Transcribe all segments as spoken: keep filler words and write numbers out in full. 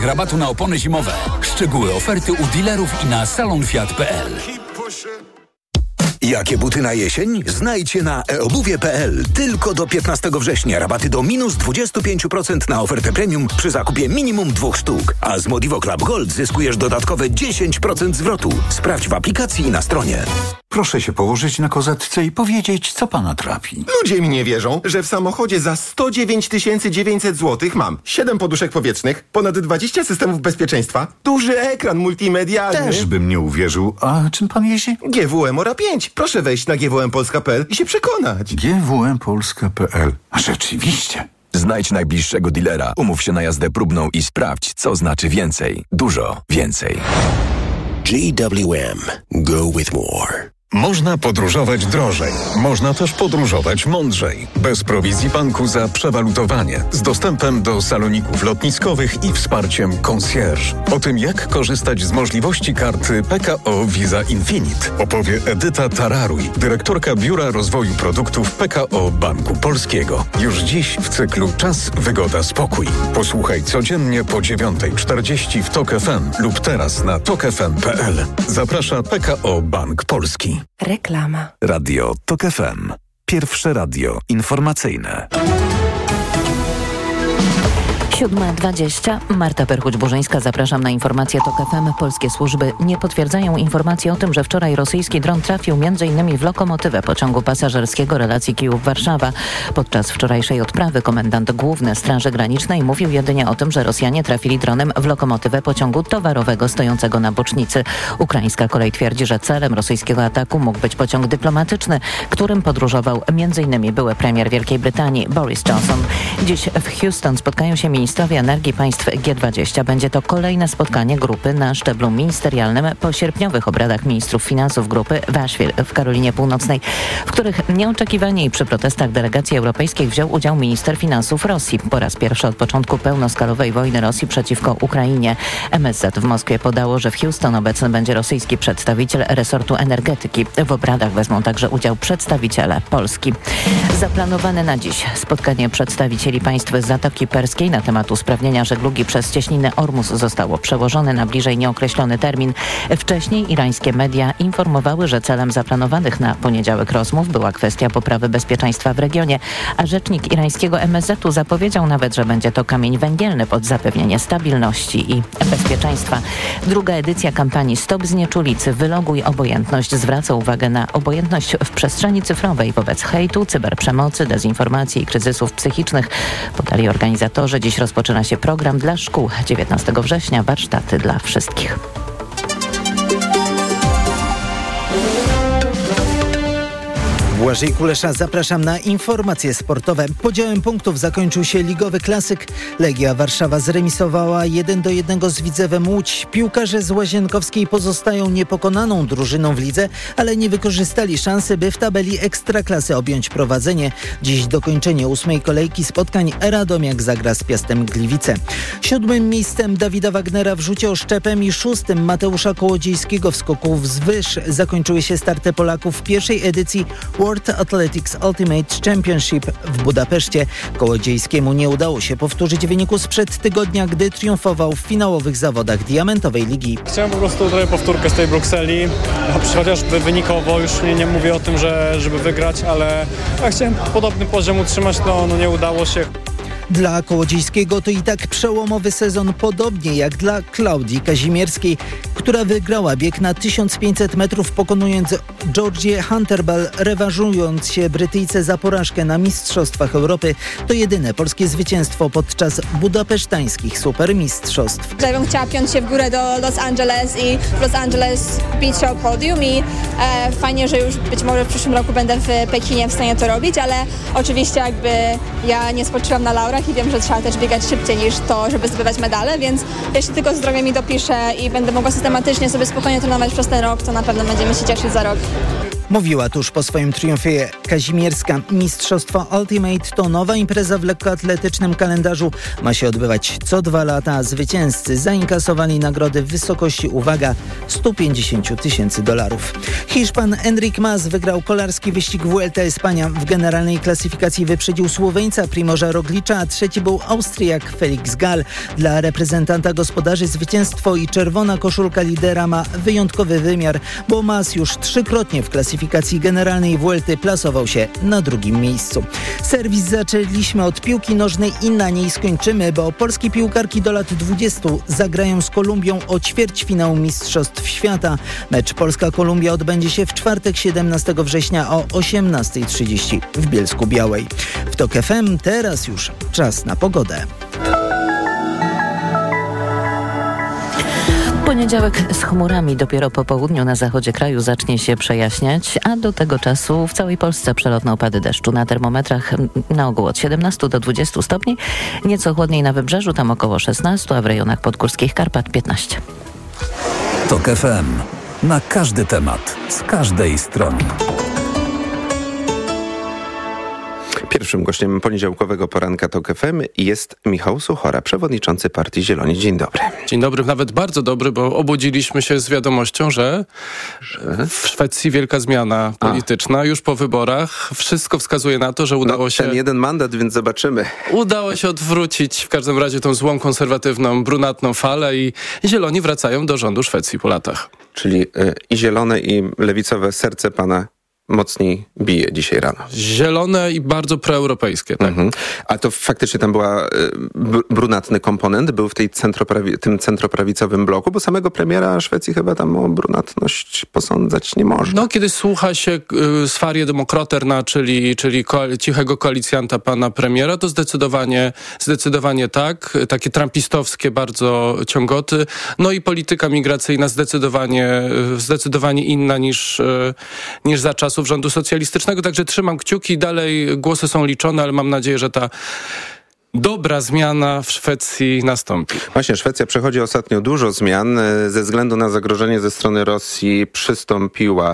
Rabatu na opony zimowe. Szczegóły oferty u dealerów i na salon fiat kropka p l. Jakie buty na jesień? Znajdźcie na e obuwie kropka p l. Tylko do piętnastego września rabaty do minus dwadzieścia pięć procent na ofertę premium przy zakupie minimum dwóch sztuk. A z Modivo Club Gold zyskujesz dodatkowe dziesięć procent zwrotu. Sprawdź w aplikacji i na stronie. Proszę się położyć na kozetce i powiedzieć, co pana trapi. Ludzie mi nie wierzą, że w samochodzie za sto dziewięć tysięcy dziewięćset złotych mam siedem poduszek powietrznych, ponad dwadzieścia systemów bezpieczeństwa, duży ekran multimedialny. Też bym nie uwierzył. A czym pan jeździ? G W M Ora pięć. Proszę wejść na g w m polska kropka p l i się przekonać. G W M polska kropka p l. A rzeczywiście. Znajdź najbliższego dealera, umów się na jazdę próbną i sprawdź, co znaczy więcej. Dużo więcej. G W M. Go with more. Można podróżować drożej. Można też podróżować mądrzej. Bez prowizji banku za przewalutowanie. Z dostępem do saloników lotniskowych i wsparciem concierge. O tym, jak korzystać z możliwości karty P K O Visa Infinite, opowie Edyta Tararuj, dyrektorka Biura Rozwoju Produktów P K O Banku Polskiego. Już dziś w cyklu Czas, Wygoda, Spokój. Posłuchaj codziennie po dziewiątej czterdzieści w TOK F M lub teraz na tok f m kropka p l. Zaprasza P K O Bank Polski. Reklama. Radio TOK F M. Pierwsze radio informacyjne. siódma dwadzieścia. Marta Perchuć-Burzyńska, zapraszam na informację TOK F M. Polskie służby nie potwierdzają informacji o tym, że wczoraj rosyjski dron trafił między innymi w lokomotywę pociągu pasażerskiego relacji Kijów-Warszawa. Podczas wczorajszej odprawy komendant główny Straży Granicznej mówił jedynie o tym, że Rosjanie trafili dronem w lokomotywę pociągu towarowego stojącego na bocznicy. Ukraińska kolej twierdzi, że celem rosyjskiego ataku mógł być pociąg dyplomatyczny, którym podróżował między innymi były premier Wielkiej Brytanii Boris Johnson. Dziś w Houston spotkają się ministrowie energii państw G dwadzieścia. Będzie to kolejne spotkanie grupy na szczeblu ministerialnym po sierpniowych obradach ministrów finansów grupy w Asheville w Karolinie Północnej, w których nieoczekiwanie i przy protestach delegacji europejskiej wziął udział minister finansów Rosji. Po raz pierwszy od początku pełnoskalowej wojny Rosji przeciwko Ukrainie. M S Z w Moskwie podało, że w Houston obecny będzie rosyjski przedstawiciel resortu energetyki. W obradach wezmą także udział przedstawiciele Polski. Zaplanowane na dziś spotkanie przedstawicieli państw Zatoki Perskiej na temat usprawnienia żeglugi przez cieśninę Ormus zostało przełożone na bliżej nieokreślony termin. Wcześniej irańskie media informowały, że celem zaplanowanych na poniedziałek rozmów była kwestia poprawy bezpieczeństwa w regionie, a rzecznik irańskiego M S Z u zapowiedział nawet, że będzie to kamień węgielny pod zapewnienie stabilności i bezpieczeństwa. Druga edycja kampanii Stop Znieczulicy, wyloguj obojętność zwraca uwagę na obojętność w przestrzeni cyfrowej wobec hejtu, cyberprzemocy, dezinformacji i kryzysów psychicznych. Podali organizatorzy. Dziś rozpoczyna się program dla szkół. dziewiętnastego września warsztaty dla wszystkich. Błażej Kulesza, zapraszam na informacje sportowe. Podziałem punktów zakończył się ligowy klasyk. Legia Warszawa zremisowała jeden do jednego z Widzewem Łódź. Piłkarze z Łazienkowskiej pozostają niepokonaną drużyną w lidze, ale nie wykorzystali szansy, by w tabeli Ekstraklasy objąć prowadzenie. Dziś dokończenie ósmej kolejki spotkań. Radomiak zagra z Piastem Gliwice. Siódmym miejscem Dawida Wagnera w rzucie oszczepem i szóstym Mateusza Kołodziejskiego w skoku wzwyż zakończyły się starty Polaków w pierwszej edycji World Athletics Ultimate Championship w Budapeszcie. Kołodziejskiemu nie udało się powtórzyć wyniku sprzed tygodnia, gdy triumfował w finałowych zawodach diamentowej ligi. Chciałem po prostu trochę powtórkę z tej Brukseli, chociaż wynikowo już nie, nie mówię o tym, że, żeby wygrać, ale ja chciałem podobny poziom utrzymać, no, no nie udało się. Dla Kołodziejskiego to i tak przełomowy sezon, podobnie jak dla Klaudii Kazimierskiej, która wygrała bieg na tysiąc pięćset metrów, pokonując Georgię Hunterbell, rewanżując się Brytyjce za porażkę na Mistrzostwach Europy. To jedyne polskie zwycięstwo podczas budapesztańskich supermistrzostw. Ja bym chciała piąć się w górę do Los Angeles i w Los Angeles bić się o podium i e, fajnie, że już być może w przyszłym roku będę w Pekinie w stanie to robić, ale oczywiście jakby ja nie spoczywam na laurach i wiem, że trzeba też biegać szybciej niż to, żeby zdobywać medale, więc jeśli tylko zdrowie mi dopiszę i będę mogła systematycznie sobie spokojnie trenować przez ten rok, to na pewno będziemy się cieszyć za rok. Mówiła tuż po swoim triumfie Kazimierska. Mistrzostwo Ultimate to nowa impreza w lekkoatletycznym kalendarzu. Ma się odbywać co dwa lata. Zwycięzcy zainkasowali nagrody w wysokości, uwaga, sto pięćdziesiąt tysięcy dolarów. Hiszpan Enric Mas wygrał kolarski wyścig Vuelta Espania. W generalnej klasyfikacji wyprzedził Słoweńca Primoża Roglicza, a trzeci był Austriak Felix Gall. Dla reprezentanta gospodarzy zwycięstwo i czerwona koszulka lidera ma wyjątkowy wymiar, bo Mas już trzykrotnie w klasyfikacji generalnej Vuelty plasował się na drugim miejscu. Serwis zaczęliśmy od piłki nożnej i na niej skończymy, bo polskie piłkarki do lat dwudziestu zagrają z Kolumbią o ćwierćfinał Mistrzostw Świata. Mecz Polska-Kolumbia odbędzie się w czwartek siedemnastego września o osiemnasta trzydzieści w Bielsku-Białej. W TOK F M teraz już czas na pogodę. Poniedziałek z chmurami. Dopiero po południu na zachodzie kraju zacznie się przejaśniać, a do tego czasu w całej Polsce przelotne opady deszczu. Na termometrach na ogół od siedemnastu do dwudziestu stopni. Nieco chłodniej na wybrzeżu, tam około szesnastu, a w rejonach podgórskich Karpat piętnaście. TOK F M. Na każdy temat, z każdej strony. Pierwszym gościem poniedziałkowego poranka TOK F M jest Michał Suchora, przewodniczący Partii Zieloni. Dzień dobry. Dzień dobry, nawet bardzo dobry, bo obudziliśmy się z wiadomością, że, że? w Szwecji wielka zmiana polityczna. A. Już po wyborach wszystko wskazuje na to, że udało no, się... ten jeden mandat, więc zobaczymy. Udało się odwrócić w każdym razie tą złą, konserwatywną, brunatną falę i Zieloni wracają do rządu Szwecji po latach. Czyli y, i zielone, i lewicowe serce pana mocniej bije dzisiaj rano. Zielone i bardzo proeuropejskie, tak. Mhm. A to faktycznie tam była y, brunatny komponent, był w tej centroprawi- tym centroprawicowym bloku, bo samego premiera Szwecji chyba tam o brunatność posądzać nie można. No, kiedy słucha się y, Sverige Demokraterna, czyli, czyli ko- cichego koalicjanta pana premiera, to zdecydowanie, zdecydowanie tak. Takie trumpistowskie bardzo ciągoty. No i polityka migracyjna zdecydowanie, zdecydowanie inna niż, y, niż za czasów rządu socjalistycznego, także trzymam kciuki, dalej głosy są liczone, ale mam nadzieję, że ta dobra zmiana w Szwecji nastąpi. Właśnie, Szwecja przechodzi ostatnio dużo zmian. Ze względu na zagrożenie ze strony Rosji przystąpiła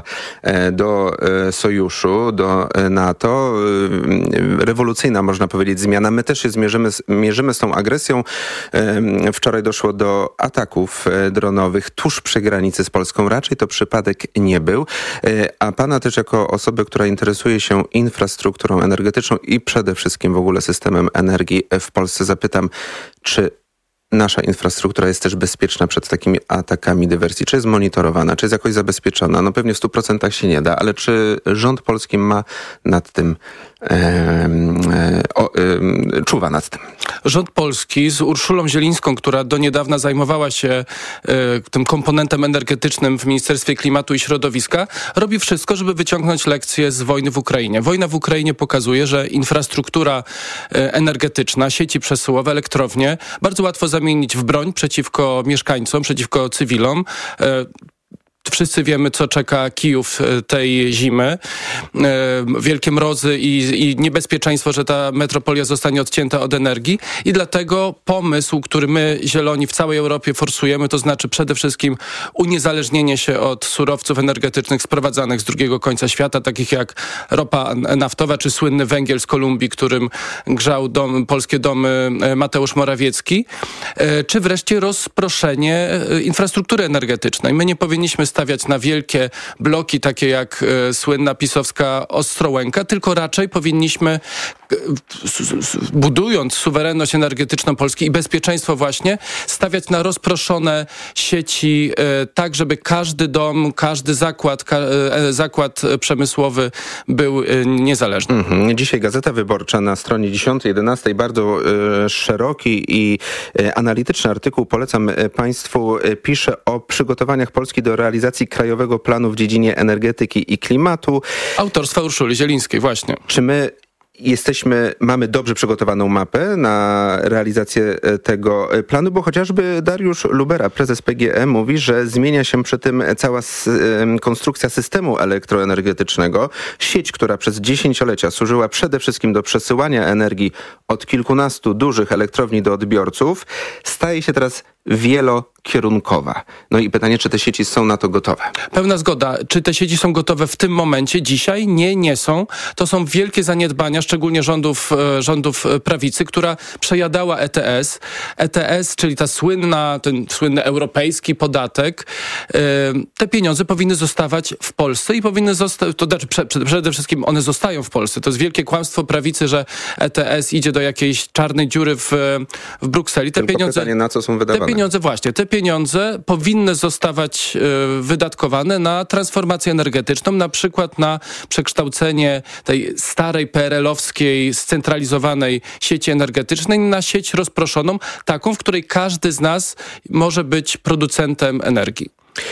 do sojuszu, do NATO. Rewolucyjna, można powiedzieć, zmiana. My też się zmierzymy, mierzymy z tą agresją. Wczoraj doszło do ataków dronowych tuż przy granicy z Polską. Raczej to przypadek nie był. A pana też jako osoby, która interesuje się infrastrukturą energetyczną i przede wszystkim w ogóle systemem energii w Polsce, zapytam, czy nasza infrastruktura jest też bezpieczna przed takimi atakami dywersji? Czy jest monitorowana? Czy jest jakoś zabezpieczona? No pewnie w stu procentach się nie da, ale czy rząd polski ma nad tym, e, e, o, e, czuwa nad tym? Rząd polski z Urszulą Zielińską, która do niedawna zajmowała się e, tym komponentem energetycznym w Ministerstwie Klimatu i Środowiska, robi wszystko, żeby wyciągnąć lekcje z wojny w Ukrainie. Wojna w Ukrainie pokazuje, że infrastruktura e, energetyczna, sieci przesyłowe, elektrownie bardzo łatwo zamienić w broń przeciwko mieszkańcom, przeciwko cywilom. E, Wszyscy wiemy, co czeka Kijów tej zimy. Wielkie mrozy i, i niebezpieczeństwo, że ta metropolia zostanie odcięta od energii. I dlatego pomysł, który my, Zieloni, w całej Europie forsujemy, to znaczy przede wszystkim uniezależnienie się od surowców energetycznych sprowadzanych z drugiego końca świata, takich jak ropa naftowa, czy słynny węgiel z Kolumbii, którym grzał dom, polskie domy Mateusz Morawiecki, czy wreszcie rozproszenie infrastruktury energetycznej. My nie powinniśmy stawiać na wielkie bloki, takie jak e, słynna pisowska Ostrołęka, tylko raczej powinniśmy, e, s, s, budując suwerenność energetyczną Polski i bezpieczeństwo właśnie, stawiać na rozproszone sieci, e, tak żeby każdy dom, każdy zakład, ka, e, zakład przemysłowy był e, niezależny. Mm-hmm. Dzisiaj Gazeta Wyborcza na stronie dziesiątej, jedenastej bardzo e, szeroki i e, analityczny artykuł, polecam e, Państwu, e, pisze o przygotowaniach Polski do realizacji Krajowego Planu w dziedzinie energetyki i klimatu. Autorstwa Urszuli Zielińskiej, właśnie. Czy my jesteśmy, mamy dobrze przygotowaną mapę na realizację tego planu, bo chociażby Dariusz Lubera, prezes P G E, mówi, że zmienia się przy tym cała konstrukcja systemu elektroenergetycznego. Sieć, która przez dziesięciolecia służyła przede wszystkim do przesyłania energii od kilkunastu dużych elektrowni do odbiorców, staje się teraz wielo wielokierunkowa. No i pytanie, czy te sieci są na to gotowe? Pełna zgoda. Czy te sieci są gotowe w tym momencie, dzisiaj? Nie, nie są. To są wielkie zaniedbania, szczególnie rządów, rządów prawicy, która przejadała E T S. E T S, czyli ta słynna, ten słynny europejski podatek, te pieniądze powinny zostawać w Polsce i powinny zostać, to znaczy przede wszystkim one zostają w Polsce. To jest wielkie kłamstwo prawicy, że E T S idzie do jakiejś czarnej dziury w, w Brukseli. Te Tylko pieniądze, pytanie, na co są wydawane? Te pieniądze właśnie, te pieniądze powinny zostawać y, wydatkowane na transformację energetyczną, na przykład na przekształcenie tej starej P R L-owskiej, scentralizowanej sieci energetycznej na sieć rozproszoną, taką, w której każdy z nas może być producentem energii.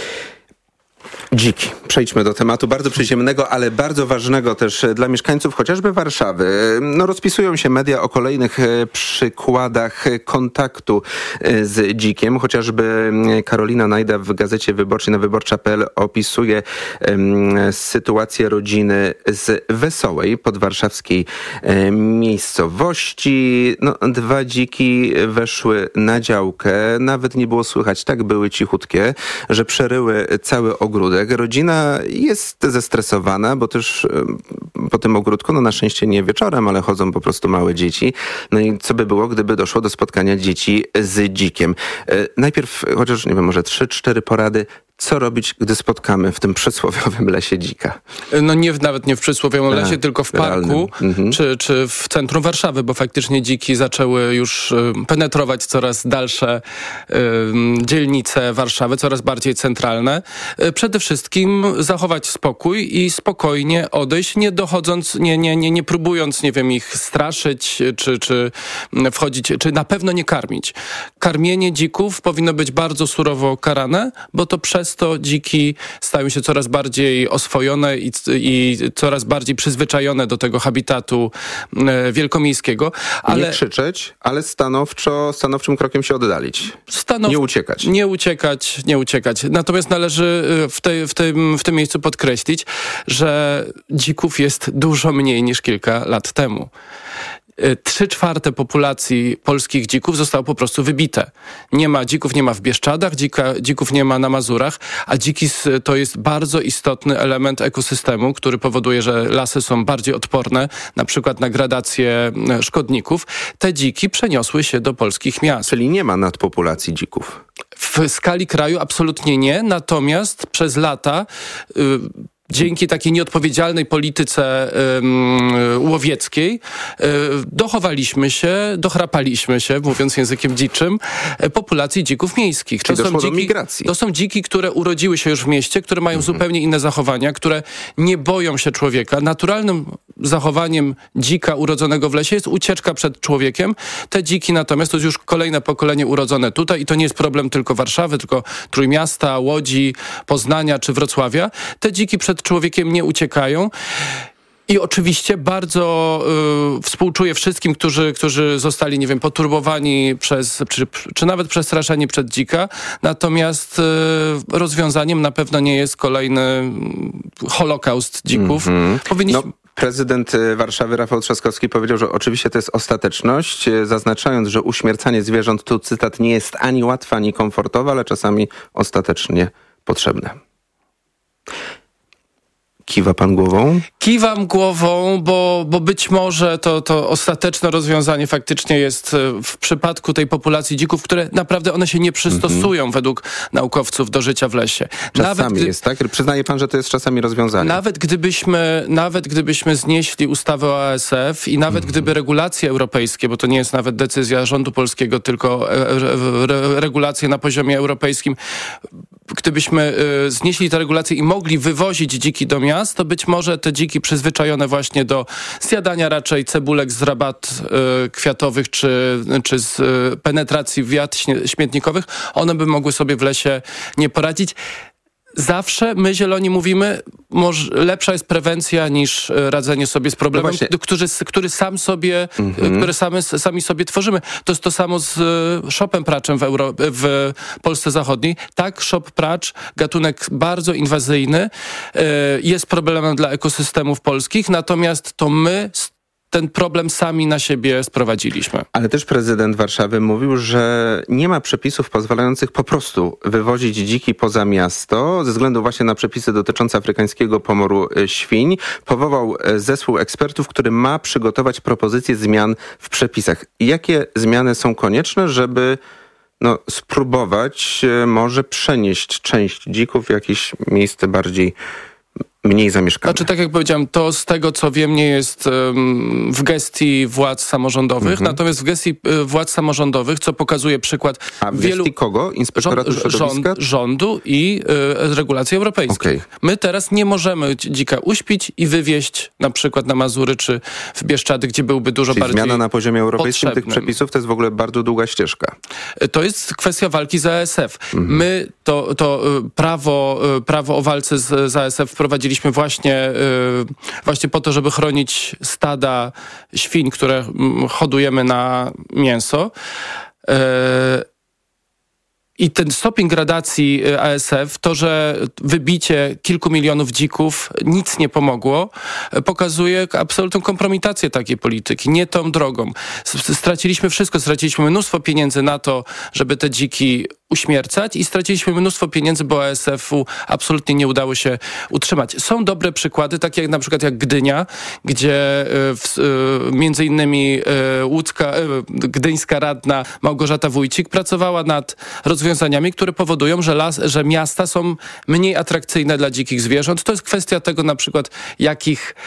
Dziki. Przejdźmy do tematu bardzo przyziemnego, ale bardzo ważnego też dla mieszkańców chociażby Warszawy. No, rozpisują się media o kolejnych przykładach kontaktu z dzikiem. Chociażby Karolina Najda w Gazecie Wyborczej na wyborcza kropka p l opisuje um, sytuację rodziny z Wesołej podwarszawskiej um, miejscowości. No, dwa dziki weszły na działkę. Nawet nie było słychać, tak były cichutkie, że przeryły cały ogródek. Rodzina jest zestresowana, bo też po tym ogródku, no na szczęście nie wieczorem, ale chodzą po prostu małe dzieci. No i co by było, gdyby doszło do spotkania dzieci z dzikiem? Najpierw, chociaż nie wiem, może trzy, cztery porady, co robić, gdy spotkamy w tym przysłowiowym lesie dzika? No nie, nawet nie w przysłowiowym A, lesie, tylko w parku, mhm. czy, czy w centrum Warszawy, bo faktycznie dziki zaczęły już penetrować coraz dalsze y, dzielnice Warszawy, coraz bardziej centralne. Y, przede wszystkim zachować spokój i spokojnie odejść, nie dochodząc, nie, nie, nie, nie próbując, nie wiem, ich straszyć, czy, czy wchodzić, czy na pewno nie karmić. Karmienie dzików powinno być bardzo surowo karane, bo to przez to dziki stają się coraz bardziej oswojone i, i coraz bardziej przyzwyczajone do tego habitatu e, wielkomiejskiego. Ale nie krzyczeć, ale stanowczo, stanowczym krokiem się oddalić. Stanow... Nie uciekać. Nie uciekać, nie uciekać. Natomiast należy w, tej, w, tym, w tym miejscu podkreślić, że dzików jest dużo mniej niż kilka lat temu. Trzy czwarte populacji polskich dzików zostało po prostu wybite. Nie ma dzików, nie ma w Bieszczadach, dzika, dzików nie ma na Mazurach, a dziki to jest bardzo istotny element ekosystemu, który powoduje, że lasy są bardziej odporne, na przykład na gradację szkodników. Te dziki przeniosły się do polskich miast. Czyli nie ma nadpopulacji dzików? W skali kraju absolutnie nie, natomiast przez lata... Yy, Dzięki takiej nieodpowiedzialnej polityce um, łowieckiej um, dochowaliśmy się, dochrapaliśmy się, mówiąc językiem dziczym, populacji dzików miejskich. Czyli to doszło są do dziki, migracji. To są dziki, które urodziły się już w mieście, które mają mhm. zupełnie inne zachowania, które nie boją się człowieka. Naturalnym zachowaniem dzika urodzonego w lesie jest ucieczka przed człowiekiem. Te dziki natomiast to jest już kolejne pokolenie urodzone tutaj i to nie jest problem tylko Warszawy, tylko Trójmiasta, Łodzi, Poznania czy Wrocławia. Te dziki przed człowiekiem nie uciekają. I oczywiście bardzo y, współczuję wszystkim, którzy, którzy zostali, nie wiem, poturbowani przez, czy, czy nawet przestraszeni przed dzika. Natomiast y, rozwiązaniem na pewno nie jest kolejny holokaust dzików. Mm-hmm. Powinniśmy... No. Prezydent Warszawy Rafał Trzaskowski powiedział, że oczywiście to jest ostateczność, zaznaczając, że uśmiercanie zwierząt, tu cytat, nie jest ani łatwe, ani komfortowe, ale czasami ostatecznie potrzebne. Kiwa pan głową? Kiwam głową, bo, bo być może to, to ostateczne rozwiązanie faktycznie jest w przypadku tej populacji dzików, które naprawdę one się nie przystosują mm-hmm. według naukowców do życia w lesie. Czasami nawet gdy, jest, tak? Przyznaje pan, że to jest czasami rozwiązanie. Nawet gdybyśmy, nawet gdybyśmy znieśli ustawę o A S F i nawet mm-hmm. gdyby regulacje europejskie, bo to nie jest nawet decyzja rządu polskiego, tylko re, regulacje na poziomie europejskim, gdybyśmy y, znieśli te regulacje i mogli wywozić dziki do miast, to być może te dziki przyzwyczajone właśnie do zjadania raczej cebulek z rabat y, kwiatowych czy, czy z y, penetracji wiat śmietnikowych, one by mogły sobie w lesie nie poradzić. Zawsze my zieloni mówimy, może lepsza jest prewencja niż radzenie sobie z problemem, no który, który sam sobie, mm-hmm. który samy, sami sobie tworzymy. To jest to samo z szopem praczem w, Euro, w Polsce Zachodniej. Tak, szop pracz, gatunek bardzo inwazyjny, jest problemem dla ekosystemów polskich, natomiast to my ten problem sami na siebie sprowadziliśmy. Ale też prezydent Warszawy mówił, że nie ma przepisów pozwalających po prostu wywozić dziki poza miasto ze względu właśnie na przepisy dotyczące afrykańskiego pomoru świń. Powołał zespół ekspertów, który ma przygotować propozycje zmian w przepisach. Jakie zmiany są konieczne, żeby no, spróbować może przenieść część dzików w jakieś miejsce bardziej mniej zamieszkane? Znaczy, tak jak powiedziałem, to z tego, co wiem, nie jest um, w gestii władz samorządowych, mhm. natomiast w gestii y, władz samorządowych, co pokazuje przykład A w wielu... gestii kogo? Inspektoratu Rząd, Środowiska? Rząd, rządu i y, regulacji europejskich. Okay. My teraz nie możemy dzika uśpić i wywieźć na przykład na Mazury czy w Bieszczady, gdzie byłby dużo Czyli bardziej zmiana na poziomie europejskim potrzebnym. tych przepisów to jest w ogóle bardzo długa ścieżka. To jest kwestia walki z A S F. Mhm. My to, to prawo, prawo o walce z, z A S F wprowadziliśmy właśnie, właśnie po to, żeby chronić stada świń, które hodujemy na mięso. I ten stopień gradacji A S F, to, że wybicie kilku milionów dzików nic nie pomogło, pokazuje absolutną kompromitację takiej polityki. Nie tą drogą. Straciliśmy wszystko, straciliśmy mnóstwo pieniędzy na to, żeby te dziki uśmiercać i straciliśmy mnóstwo pieniędzy, bo A S F-u absolutnie nie udało się utrzymać. Są dobre przykłady, takie jak na przykład jak Gdynia, gdzie w, między innymi łódzka, gdyńska radna Małgorzata Wójcik pracowała nad rozwiązaniami, które powodują, że, las, że miasta są mniej atrakcyjne dla dzikich zwierząt. To jest kwestia tego na przykład, jakich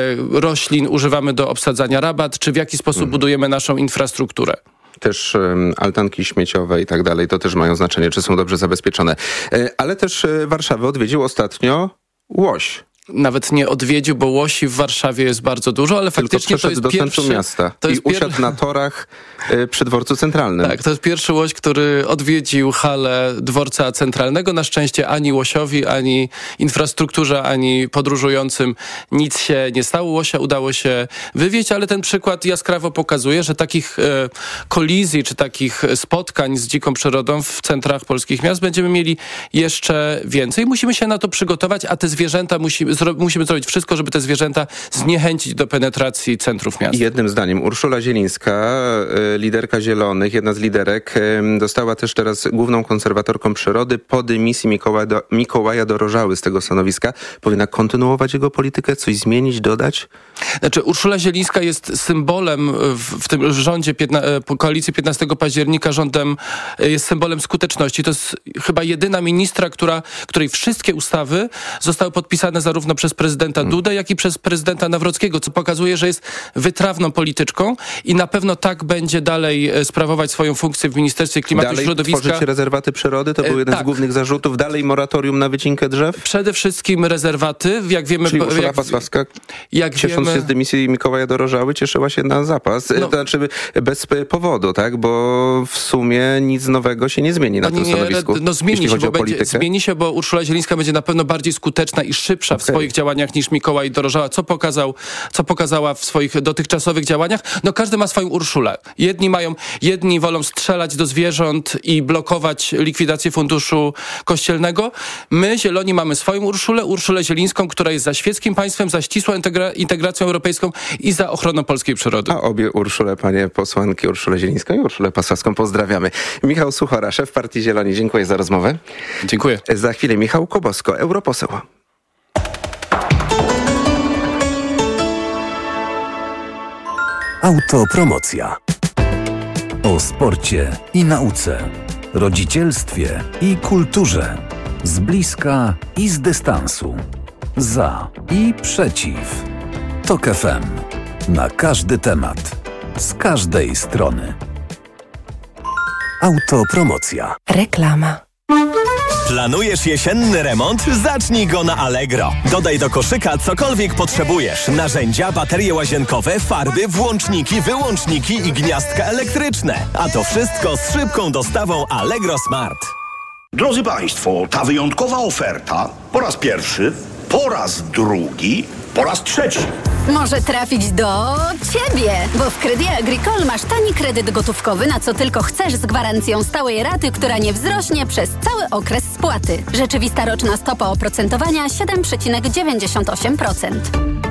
roślin używamy do obsadzania rabat, czy w jaki sposób mhm. budujemy naszą infrastrukturę. Też um, altanki śmieciowe i tak dalej, to też mają znaczenie, czy są dobrze zabezpieczone. E, ale też e, Warszawę odwiedził ostatnio łoś. Nawet nie odwiedził, bo łosi w Warszawie jest bardzo dużo, ale Tylko faktycznie to jest do pierwszy... centrum miasta to jest i usiadł pier... na torach y, przy dworcu centralnym. Tak, to jest pierwszy łoś, który odwiedził halę dworca centralnego. Na szczęście ani łosiowi, ani infrastrukturze, ani podróżującym nic się nie stało. Łosia udało się wywieźć, ale ten przykład jaskrawo pokazuje, że takich y, kolizji, czy takich spotkań z dziką przyrodą w centrach polskich miast będziemy mieli jeszcze więcej. Musimy się na to przygotować, a te zwierzęta musimy Zro- musimy zrobić wszystko, żeby te zwierzęta zniechęcić do penetracji centrów miast. I jednym zdaniem, Urszula Zielińska, y, liderka Zielonych, jedna z liderek, y, dostała też teraz główną konserwatorką przyrody po dymisji Mikołaja, do, Mikołaja Dorożały z tego stanowiska. Powinna kontynuować jego politykę, coś zmienić, dodać? Znaczy, Urszula Zielińska jest symbolem w, w tym rządzie piętna, koalicji piętnastego października, rządem jest symbolem skuteczności. To jest chyba jedyna ministra, która, której wszystkie ustawy zostały podpisane zarówno przez prezydenta Dudę, jak i przez prezydenta Nawrockiego, co pokazuje, że jest wytrawną polityczką i na pewno tak będzie dalej sprawować swoją funkcję w Ministerstwie Klimatu dalej i Środowiska. Dalej tworzyć rezerwaty przyrody? To był jeden tak. z głównych zarzutów. Dalej moratorium na wycinkę drzew? Przede wszystkim rezerwaty. Jak wiemy, Czyli Urszula jak, Pasławska, jak ciesząc wiemy, się z dymisji Mikołaja Dorożały, cieszyła się na zapas. No, to znaczy bez powodu, tak? Bo w sumie nic nowego się nie zmieni na tym nie, stanowisku. No zmieni się, bo będzie, politykę. zmieni się, bo Urszula Zielińska będzie na pewno bardziej skuteczna i szybsza okay. w swoich działaniach niż Mikołaj Dorożała. Co pokazał, co pokazała w swoich dotychczasowych działaniach? No każdy ma swoją Urszulę. Jedni mają, jedni wolą strzelać do zwierząt i blokować likwidację funduszu kościelnego. My, Zieloni, mamy swoją Urszulę, Urszulę Zielińską, która jest za świeckim państwem, za ścisłą integra- integracją europejską i za ochroną polskiej przyrody. A obie Urszule, panie posłanki, Urszulę Zielińską i Urszulę Pasławską pozdrawiamy. Michał Suchora, szef Partii Zieloni, dziękuję za rozmowę. Dziękuję. Za chwilę Michał Kobosko, europoseł. Autopromocja. O sporcie i nauce, rodzicielstwie i kulturze. Z bliska i z dystansu. Za i przeciw. Tok F M. Na każdy temat. Z każdej strony. Autopromocja. Reklama. Planujesz jesienny remont? Zacznij go na Allegro. Dodaj do koszyka cokolwiek potrzebujesz. Narzędzia, baterie łazienkowe, farby, włączniki, wyłączniki i gniazdka elektryczne. A to wszystko z szybką dostawą Allegro Smart. Drodzy Państwo, ta wyjątkowa oferta po raz pierwszy, po raz drugi, po raz trzeci. Może trafić do Ciebie, bo w Crédit Agricole masz tani kredyt gotówkowy, na co tylko chcesz, z gwarancją stałej raty, która nie wzrośnie przez cały okres spłaty. Rzeczywista roczna stopa oprocentowania siedem przecinek dziewięćdziesiąt osiem procent.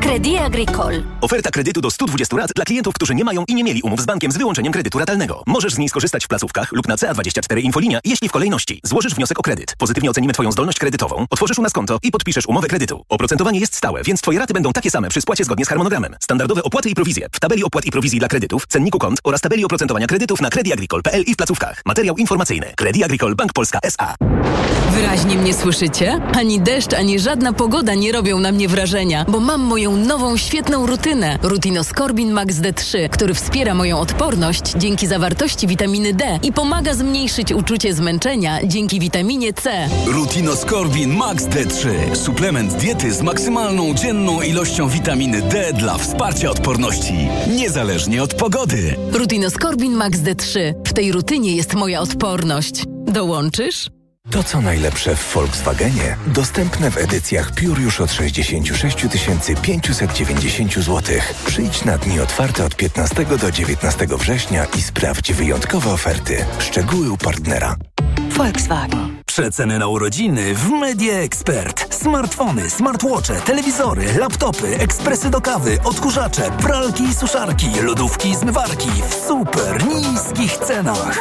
Crédit Agricole. Oferta kredytu do stu dwudziestu rat dla klientów, którzy nie mają i nie mieli umów z bankiem z wyłączeniem kredytu ratalnego. Możesz z niej skorzystać w placówkach lub na C A dwadzieścia cztery Infolinia, jeśli w kolejności złożysz wniosek o kredyt, pozytywnie ocenimy Twoją zdolność kredytową, otworzysz u nas konto i podpiszesz umowę kredytu. Oprocentowanie jest stałe, więc Twoje raty będą takie same przy spłacie zgodnie z harmonogramem. Standardowe opłaty i prowizje w tabeli opłat i prowizji dla kredytów, cenniku kont oraz tabeli oprocentowania kredytów na Crédit Agricole kropka p l i w placówkach. Materiał informacyjny. Crédit Agricole Bank Polska S A. Wyraźnie mnie słyszycie? Ani deszcz, ani żadna pogoda nie robią na mnie wrażenia, bo mam moją nową, świetną rutynę. Rutinoskorbin Max D trzy, który wspiera moją odporność dzięki zawartości witaminy D i pomaga zmniejszyć uczucie zmęczenia dzięki witaminie C. Rutinoskorbin Max D trzy. Suplement diety z maksymalną dzienną ilością witaminy D dla wsparcia odporności, niezależnie od pogody. Rutinoskorbin Max D trzy. W tej rutynie jest moja odporność. Dołączysz? To, co najlepsze w Volkswagenie, dostępne w edycjach Pure już od sześćdziesiąt sześć tysięcy pięćset dziewięćdziesiąt złotych. Przyjdź na dni otwarte od piętnastego do dziewiętnastego września i sprawdź wyjątkowe oferty. Szczegóły u partnera. Volkswagen. Przeceny na urodziny w Media Expert. Smartfony, smartwatche, telewizory, laptopy, ekspresy do kawy, odkurzacze, pralki i suszarki, lodówki i zmywarki w super niskich cenach.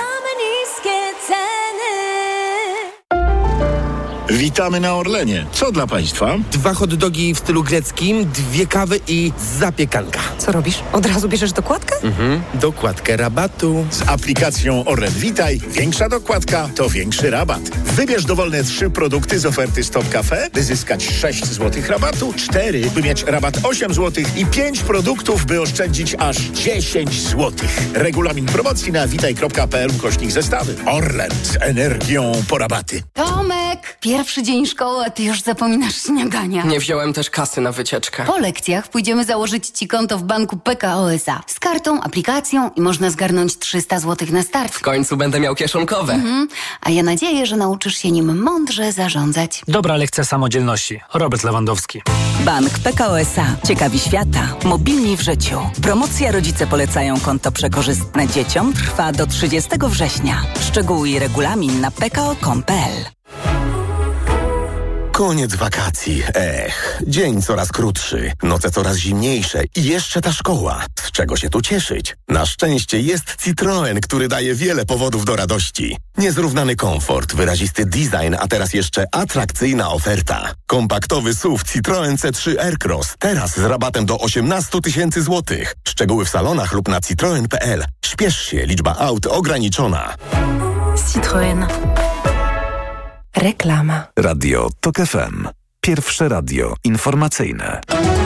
Witamy na Orlenie. Co dla Państwa? Dwa hot dogi w stylu greckim, dwie kawy i zapiekanka. Co robisz? Od razu bierzesz dokładkę? Mhm. Dokładkę rabatu. Z aplikacją Orlen Witaj większa dokładka to większy rabat. Wybierz dowolne trzy produkty z oferty Stop Cafe, by zyskać sześć złotych rabatu, cztery, by mieć rabat osiem złotych i pięć produktów, by oszczędzić aż dziesięć złotych. Regulamin promocji na witaj kropka p l ukośnik zestawy. Orlen z energią po rabaty. Tomek! Pierwszy dzień szkoły, a ty już zapominasz śniadania. Nie wziąłem też kasy na wycieczkę. Po lekcjach pójdziemy założyć ci konto w banku P K O S A. Z kartą, aplikacją i można zgarnąć trzysta złotych na start. W końcu będę miał kieszonkowe. Mhm. A ja nadzieję, że nauczysz się nim mądrze zarządzać. Dobra lekcja samodzielności. Robert Lewandowski. Bank P K O S A. Ciekawi świata. Mobilni w życiu. Promocja Rodzice polecają konto przekorzystne dzieciom trwa do trzydziestego września. Szczegóły i regulamin na p k o kropka com kropka p l. Koniec wakacji. Ech, dzień coraz krótszy, noce coraz zimniejsze i jeszcze ta szkoła. Z czego się tu cieszyć? Na szczęście jest Citroen, który daje wiele powodów do radości. Niezrównany komfort, wyrazisty design, a teraz jeszcze atrakcyjna oferta. Kompaktowy S U V Citroen C trzy Aircross, teraz z rabatem do osiemnaście tysięcy złotych. Szczegóły w salonach lub na citroen kropka p l. Śpiesz się, liczba aut ograniczona. Citroen. Reklama. Radio Tok F M. Pierwsze radio informacyjne.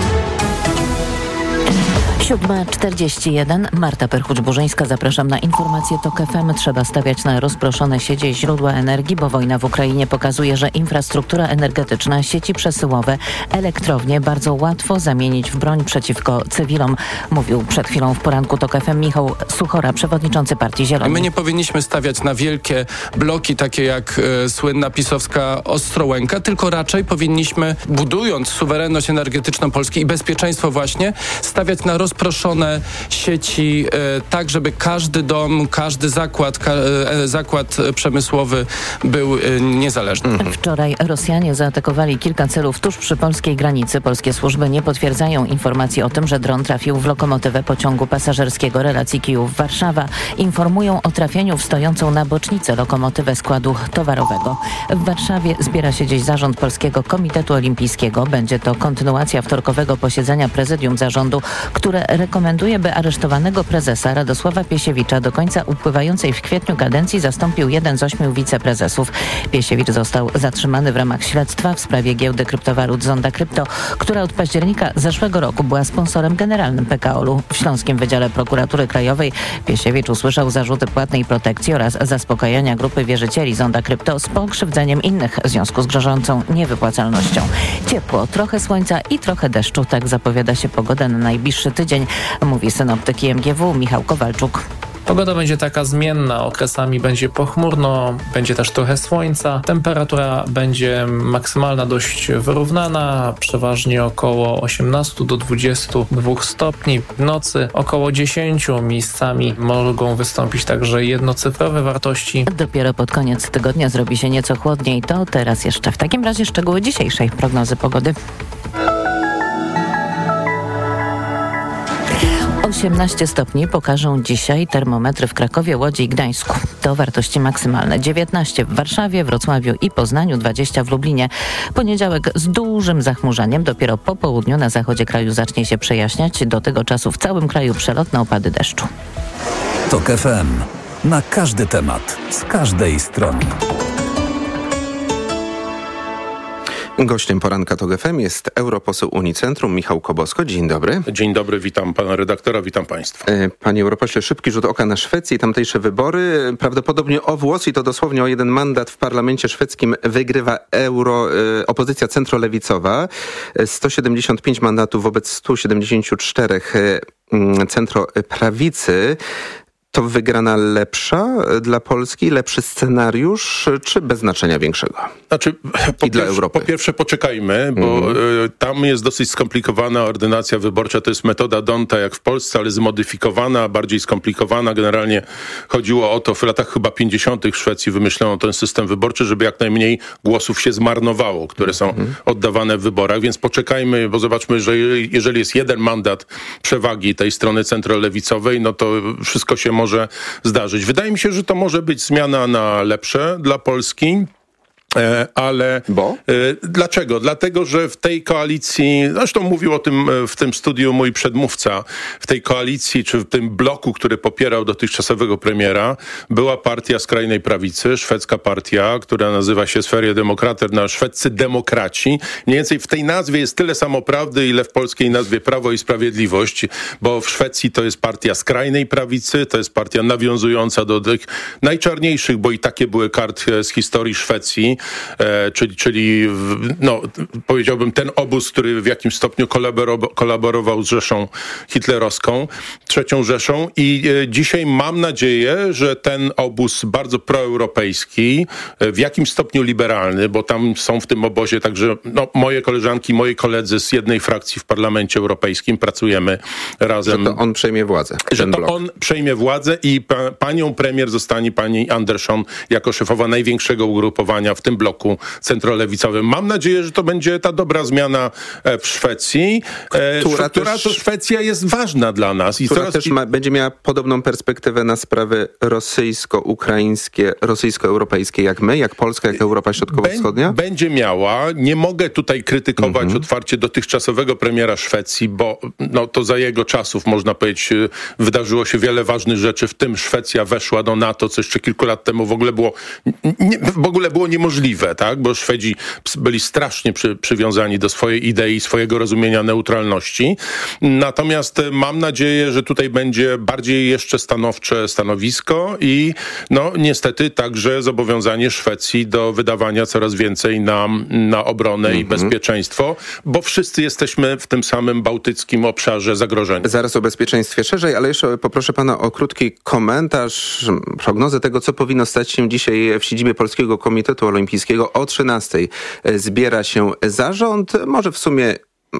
siódma czterdzieści jeden. Marta Perchuć-Burzyńska. Zapraszam na informacje Tok F M. Trzeba stawiać na rozproszone siecie i źródła energii, bo wojna w Ukrainie pokazuje, że infrastruktura energetyczna, sieci przesyłowe, elektrownie bardzo łatwo zamienić w broń przeciwko cywilom. Mówił przed chwilą w poranku Tok F M Michał Suchora, przewodniczący Partii Zielonej. My nie powinniśmy stawiać na wielkie bloki, takie jak e, słynna pisowska Ostrołęka, tylko raczej powinniśmy, budując suwerenność energetyczną Polski i bezpieczeństwo właśnie, stawiać na rozproszone proszone sieci e, tak, żeby każdy dom, każdy zakład, ka, e, zakład przemysłowy był e, niezależny. Mhm. Wczoraj Rosjanie zaatakowali kilka celów tuż przy polskiej granicy. Polskie służby nie potwierdzają informacji o tym, że dron trafił w lokomotywę pociągu pasażerskiego relacji Kijów-Warszawa. Informują o trafieniu w stojącą na bocznicę lokomotywę składu towarowego. W Warszawie zbiera się dziś zarząd Polskiego Komitetu Olimpijskiego. Będzie to kontynuacja wtorkowego posiedzenia prezydium zarządu, które rekomenduje, by aresztowanego prezesa Radosława Piesiewicza do końca upływającej w kwietniu kadencji zastąpił jeden z ośmiu wiceprezesów. Piesiewicz został zatrzymany w ramach śledztwa w sprawie giełdy kryptowalut Zonda Krypto, która od października zeszłego roku była sponsorem generalnym P K O L u. W Śląskim Wydziale Prokuratury Krajowej Piesiewicz usłyszał zarzuty płatnej protekcji oraz zaspokajania grupy wierzycieli Zonda Krypto z pokrzywdzeniem innych w związku z grożącą niewypłacalnością. Ciepło, trochę słońca i trochę deszczu. Tak zapowiada się pogoda na najbliższy tydzień, mówi synoptyk I M G W Michał Kowalczuk. Pogoda będzie taka zmienna, okresami będzie pochmurno, będzie też trochę słońca. Temperatura będzie maksymalna dość wyrównana, przeważnie około osiemnaście do dwudziestu dwóch stopni. W nocy około dziesięciu, miejscami mogą wystąpić także jednocyfrowe wartości. Dopiero pod koniec tygodnia zrobi się nieco chłodniej. To teraz jeszcze w takim razie szczegóły dzisiejszej prognozy pogody. osiemnaście stopni pokażą dzisiaj termometry w Krakowie, Łodzi i Gdańsku. To wartości maksymalne. dziewiętnaście w Warszawie, Wrocławiu i Poznaniu, dwadzieścia w Lublinie. Poniedziałek z dużym zachmurzaniem. Dopiero po południu na zachodzie kraju zacznie się przejaśniać. Do tego czasu w całym kraju przelotne opady deszczu. TOK F M. Na każdy temat, z każdej strony. Gościem poranka TOK F M jest europoseł Unicentrum Michał Kobosko. Dzień dobry. Dzień dobry, witam pana redaktora, witam państwa. Panie europośle, szybki rzut oka na Szwecję i tamtejsze wybory. Prawdopodobnie o włos i to dosłownie o jeden mandat w parlamencie szwedzkim wygrywa euro, opozycja centrolewicowa. sto siedemdziesiąt pięć mandatów wobec stu siedemdziesięciu czterech centroprawicy. To wygrana lepsza dla Polski, lepszy scenariusz, czy bez znaczenia większego? Znaczy, po, I dla pierwsze, Europy. po pierwsze poczekajmy, bo mm. y, tam jest dosyć skomplikowana ordynacja wyborcza. To jest metoda D'Hondta jak w Polsce, ale zmodyfikowana, bardziej skomplikowana. Generalnie chodziło o to, w latach chyba pięćdziesiątych w Szwecji wymyślono ten system wyborczy, żeby jak najmniej głosów się zmarnowało, które są mm. oddawane w wyborach. Więc poczekajmy, bo zobaczmy, że jeżeli jest jeden mandat przewagi tej strony centrolewicowej, no to wszystko się może zdarzyć. Wydaje mi się, że to może być zmiana na lepsze dla Polski. E, ale Bo? E, dlaczego? Dlatego, że w tej koalicji, zresztą mówił o tym w tym studiu mój przedmówca, w tej koalicji, czy w tym bloku, który popierał dotychczasowego premiera, była partia skrajnej prawicy, szwedzka partia, która nazywa się Sverigedemokrater, na szwedzcy demokraci. Mniej więcej w tej nazwie jest tyle samo prawdy, ile w polskiej nazwie Prawo i Sprawiedliwość, bo w Szwecji to jest partia skrajnej prawicy, to jest partia nawiązująca do tych najczarniejszych, bo i takie były karty z historii Szwecji, E, czyli, czyli no, powiedziałbym ten obóz, który w jakimś stopniu kolaborował, kolaborował z Rzeszą hitlerowską, trzecią Rzeszą i e, dzisiaj mam nadzieję, że ten obóz bardzo proeuropejski, e, w jakimś stopniu liberalny, bo tam są w tym obozie także no, moje koleżanki, moi koledzy z jednej frakcji w Parlamencie Europejskim, pracujemy razem. Że to on przejmie władzę. Że to blok. on przejmie władzę i pa, panią premier zostanie pani Andersson jako szefowa największego ugrupowania w tym bloku centrolewicowym. Mam nadzieję, że to będzie ta dobra zmiana w Szwecji, która, która też, to Szwecja jest ważna dla nas. I która coraz... też ma, będzie miała podobną perspektywę na sprawy rosyjsko-ukraińskie, rosyjsko-europejskie jak my, jak Polska, jak Europa Środkowo-Wschodnia? Będzie miała. Nie mogę tutaj krytykować mhm. otwarcie dotychczasowego premiera Szwecji, bo no, to za jego czasów, można powiedzieć, wydarzyło się wiele ważnych rzeczy, w tym Szwecja weszła do NATO, co jeszcze kilku lat temu w ogóle było, nie, w ogóle było niemożliwe, tak? Bo Szwedzi byli strasznie przy, przywiązani do swojej idei, swojego rozumienia neutralności. Natomiast mam nadzieję, że tutaj będzie bardziej jeszcze stanowcze stanowisko i no niestety także zobowiązanie Szwecji do wydawania coraz więcej na, na obronę mm-hmm. i bezpieczeństwo, bo wszyscy jesteśmy w tym samym bałtyckim obszarze zagrożenia. Zaraz o bezpieczeństwie szerzej, ale jeszcze poproszę pana o krótki komentarz, prognozę tego, co powinno stać się dzisiaj w siedzibie Polskiego Komitetu Olimpijskiego. O trzynastej zbiera się zarząd. Może w sumie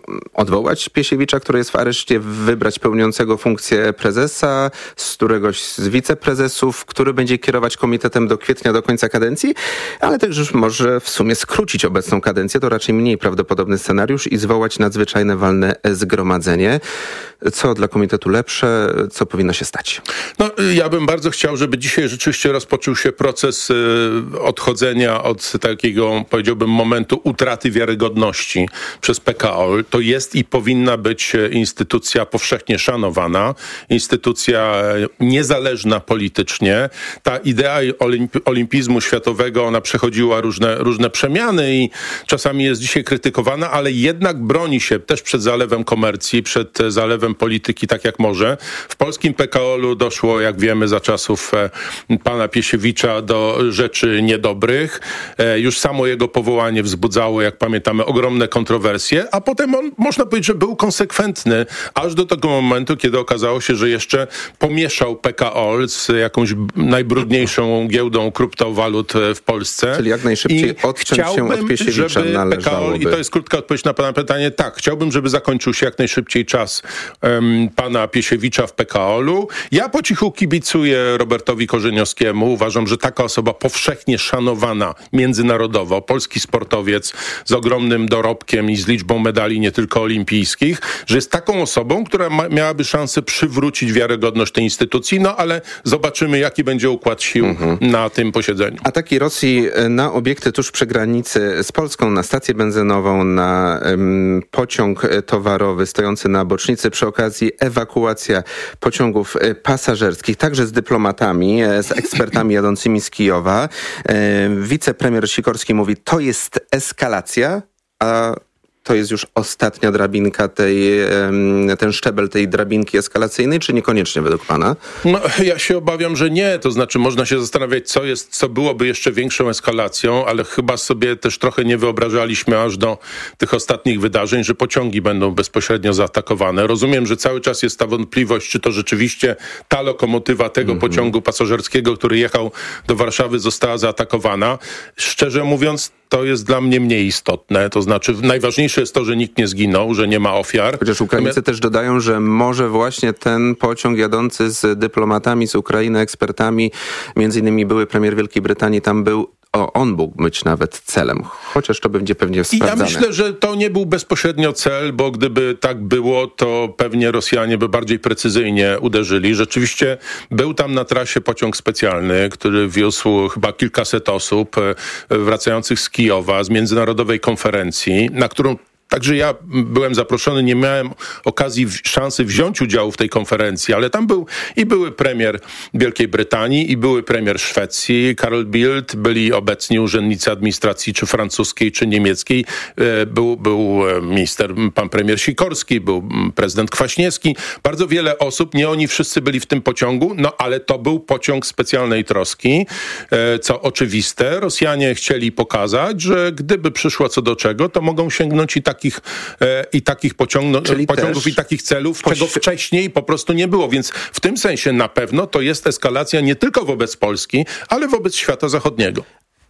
odwołać Piesiewicza, który jest w areszcie, wybrać pełniącego funkcję prezesa z któregoś z wiceprezesów, który będzie kierować komitetem do kwietnia, do końca kadencji, ale też już może w sumie skrócić obecną kadencję. To raczej mniej prawdopodobny scenariusz i zwołać nadzwyczajne walne zgromadzenie. Co dla komitetu lepsze? Co powinno się stać? No, ja bym bardzo chciał, żeby dzisiaj rzeczywiście rozpoczął się proces y, odchodzenia od takiego, powiedziałbym, momentu utraty wiarygodności przez P K O. To jest i powinna być instytucja powszechnie szanowana, instytucja niezależna politycznie. Ta idea olimp- olimpizmu światowego, ona przechodziła różne, różne przemiany i czasami jest dzisiaj krytykowana, ale jednak broni się też przed zalewem komercji, przed zalewem polityki tak jak może. W polskim P K O L-u doszło, jak wiemy, za czasów e, pana Piesiewicza do rzeczy niedobrych. E, już samo jego powołanie wzbudzało, jak pamiętamy, ogromne kontrowersje, a potem on, można powiedzieć, że był konsekwentny, aż do tego momentu, kiedy okazało się, że jeszcze pomieszał P K O L z jakąś najbrudniejszą giełdą kryptowalut w Polsce. Czyli jak najszybciej I odciąć się od Piesiewicza należałoby. I to jest krótka odpowiedź na pana pytanie. Tak, chciałbym, żeby zakończył się jak najszybciej czas um, pana Piesiewicza w P K O L-u. Ja po cichu kibicuję Robertowi Korzeniowskiemu. Uważam, że taka osoba powszechnie szanowana międzynarodowo, polski sportowiec z ogromnym dorobkiem i z liczbą medali medali, nie tylko olimpijskich, że jest taką osobą, która ma, miałaby szansę przywrócić wiarygodność tej instytucji, no ale zobaczymy, jaki będzie układ sił mhm. na tym posiedzeniu. Ataki Rosji na obiekty tuż przy granicy z Polską, na stację benzynową, na um, pociąg towarowy stojący na bocznicy, przy okazji ewakuacja pociągów pasażerskich, także z dyplomatami, z ekspertami jadącymi z Kijowa. Wicepremier Sikorski mówi, to jest eskalacja, a to jest już ostatnia drabinka, tej, ten szczebel tej drabinki eskalacyjnej, czy niekoniecznie według pana? No, ja się obawiam, że nie. To znaczy można się zastanawiać, co jest, co byłoby jeszcze większą eskalacją, ale chyba sobie też trochę nie wyobrażaliśmy aż do tych ostatnich wydarzeń, że pociągi będą bezpośrednio zaatakowane. Rozumiem, że cały czas jest ta wątpliwość, czy to rzeczywiście ta lokomotywa tego mm-hmm. pociągu pasażerskiego, który jechał do Warszawy, została zaatakowana. Szczerze mówiąc, to jest dla mnie mniej istotne. To znaczy najważniejsze jest to, że nikt nie zginął, że nie ma ofiar. Chociaż Ukraińcy My... też dodają, że może właśnie ten pociąg jadący z dyplomatami z Ukrainy, ekspertami, między innymi były premier Wielkiej Brytanii, tam był O, on mógł być nawet celem, chociaż to będzie pewnie sprawdzane. I ja myślę, że to nie był bezpośrednio cel, bo gdyby tak było, to pewnie Rosjanie by bardziej precyzyjnie uderzyli. Rzeczywiście był tam na trasie pociąg specjalny, który wiózł chyba kilkaset osób wracających z Kijowa, z międzynarodowej konferencji, na którą Także ja byłem zaproszony, nie miałem okazji, szansy wziąć udziału w tej konferencji, ale tam był i były premier Wielkiej Brytanii, i były premier Szwecji, Carl Bildt, byli obecni urzędnicy administracji czy francuskiej, czy niemieckiej. Był, był minister, pan premier Sikorski, był prezydent Kwaśniewski. Bardzo wiele osób, nie oni wszyscy byli w tym pociągu, no ale to był pociąg specjalnej troski, co oczywiste. Rosjanie chcieli pokazać, że gdyby przyszło co do czego, to mogą sięgnąć i tak Takich, e, i takich pociąg, pociągów i takich celów, poś... czego wcześniej po prostu nie było. Więc w tym sensie na pewno to jest eskalacja nie tylko wobec Polski, ale wobec świata zachodniego.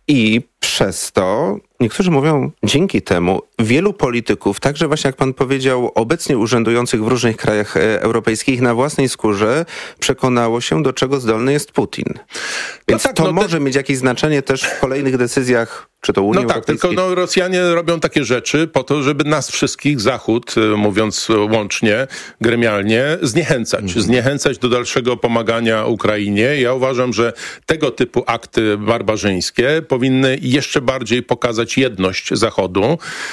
I przez to, niektórzy mówią, dzięki temu wielu polityków, także właśnie jak pan powiedział, obecnie urzędujących w różnych krajach europejskich, na własnej skórze przekonało się, do czego zdolny jest Putin. Więc no tak, to no może te... mieć jakieś znaczenie też w kolejnych decyzjach, czy to Unii No tak, tylko no, Rosjanie robią takie rzeczy po to, żeby nas wszystkich, Zachód, mówiąc łącznie, gremialnie, zniechęcać. Mhm. Zniechęcać do dalszego pomagania Ukrainie. Ja uważam, że tego typu akty barbarzyńskie powinny jeszcze bardziej pokazać jedność Zachodu.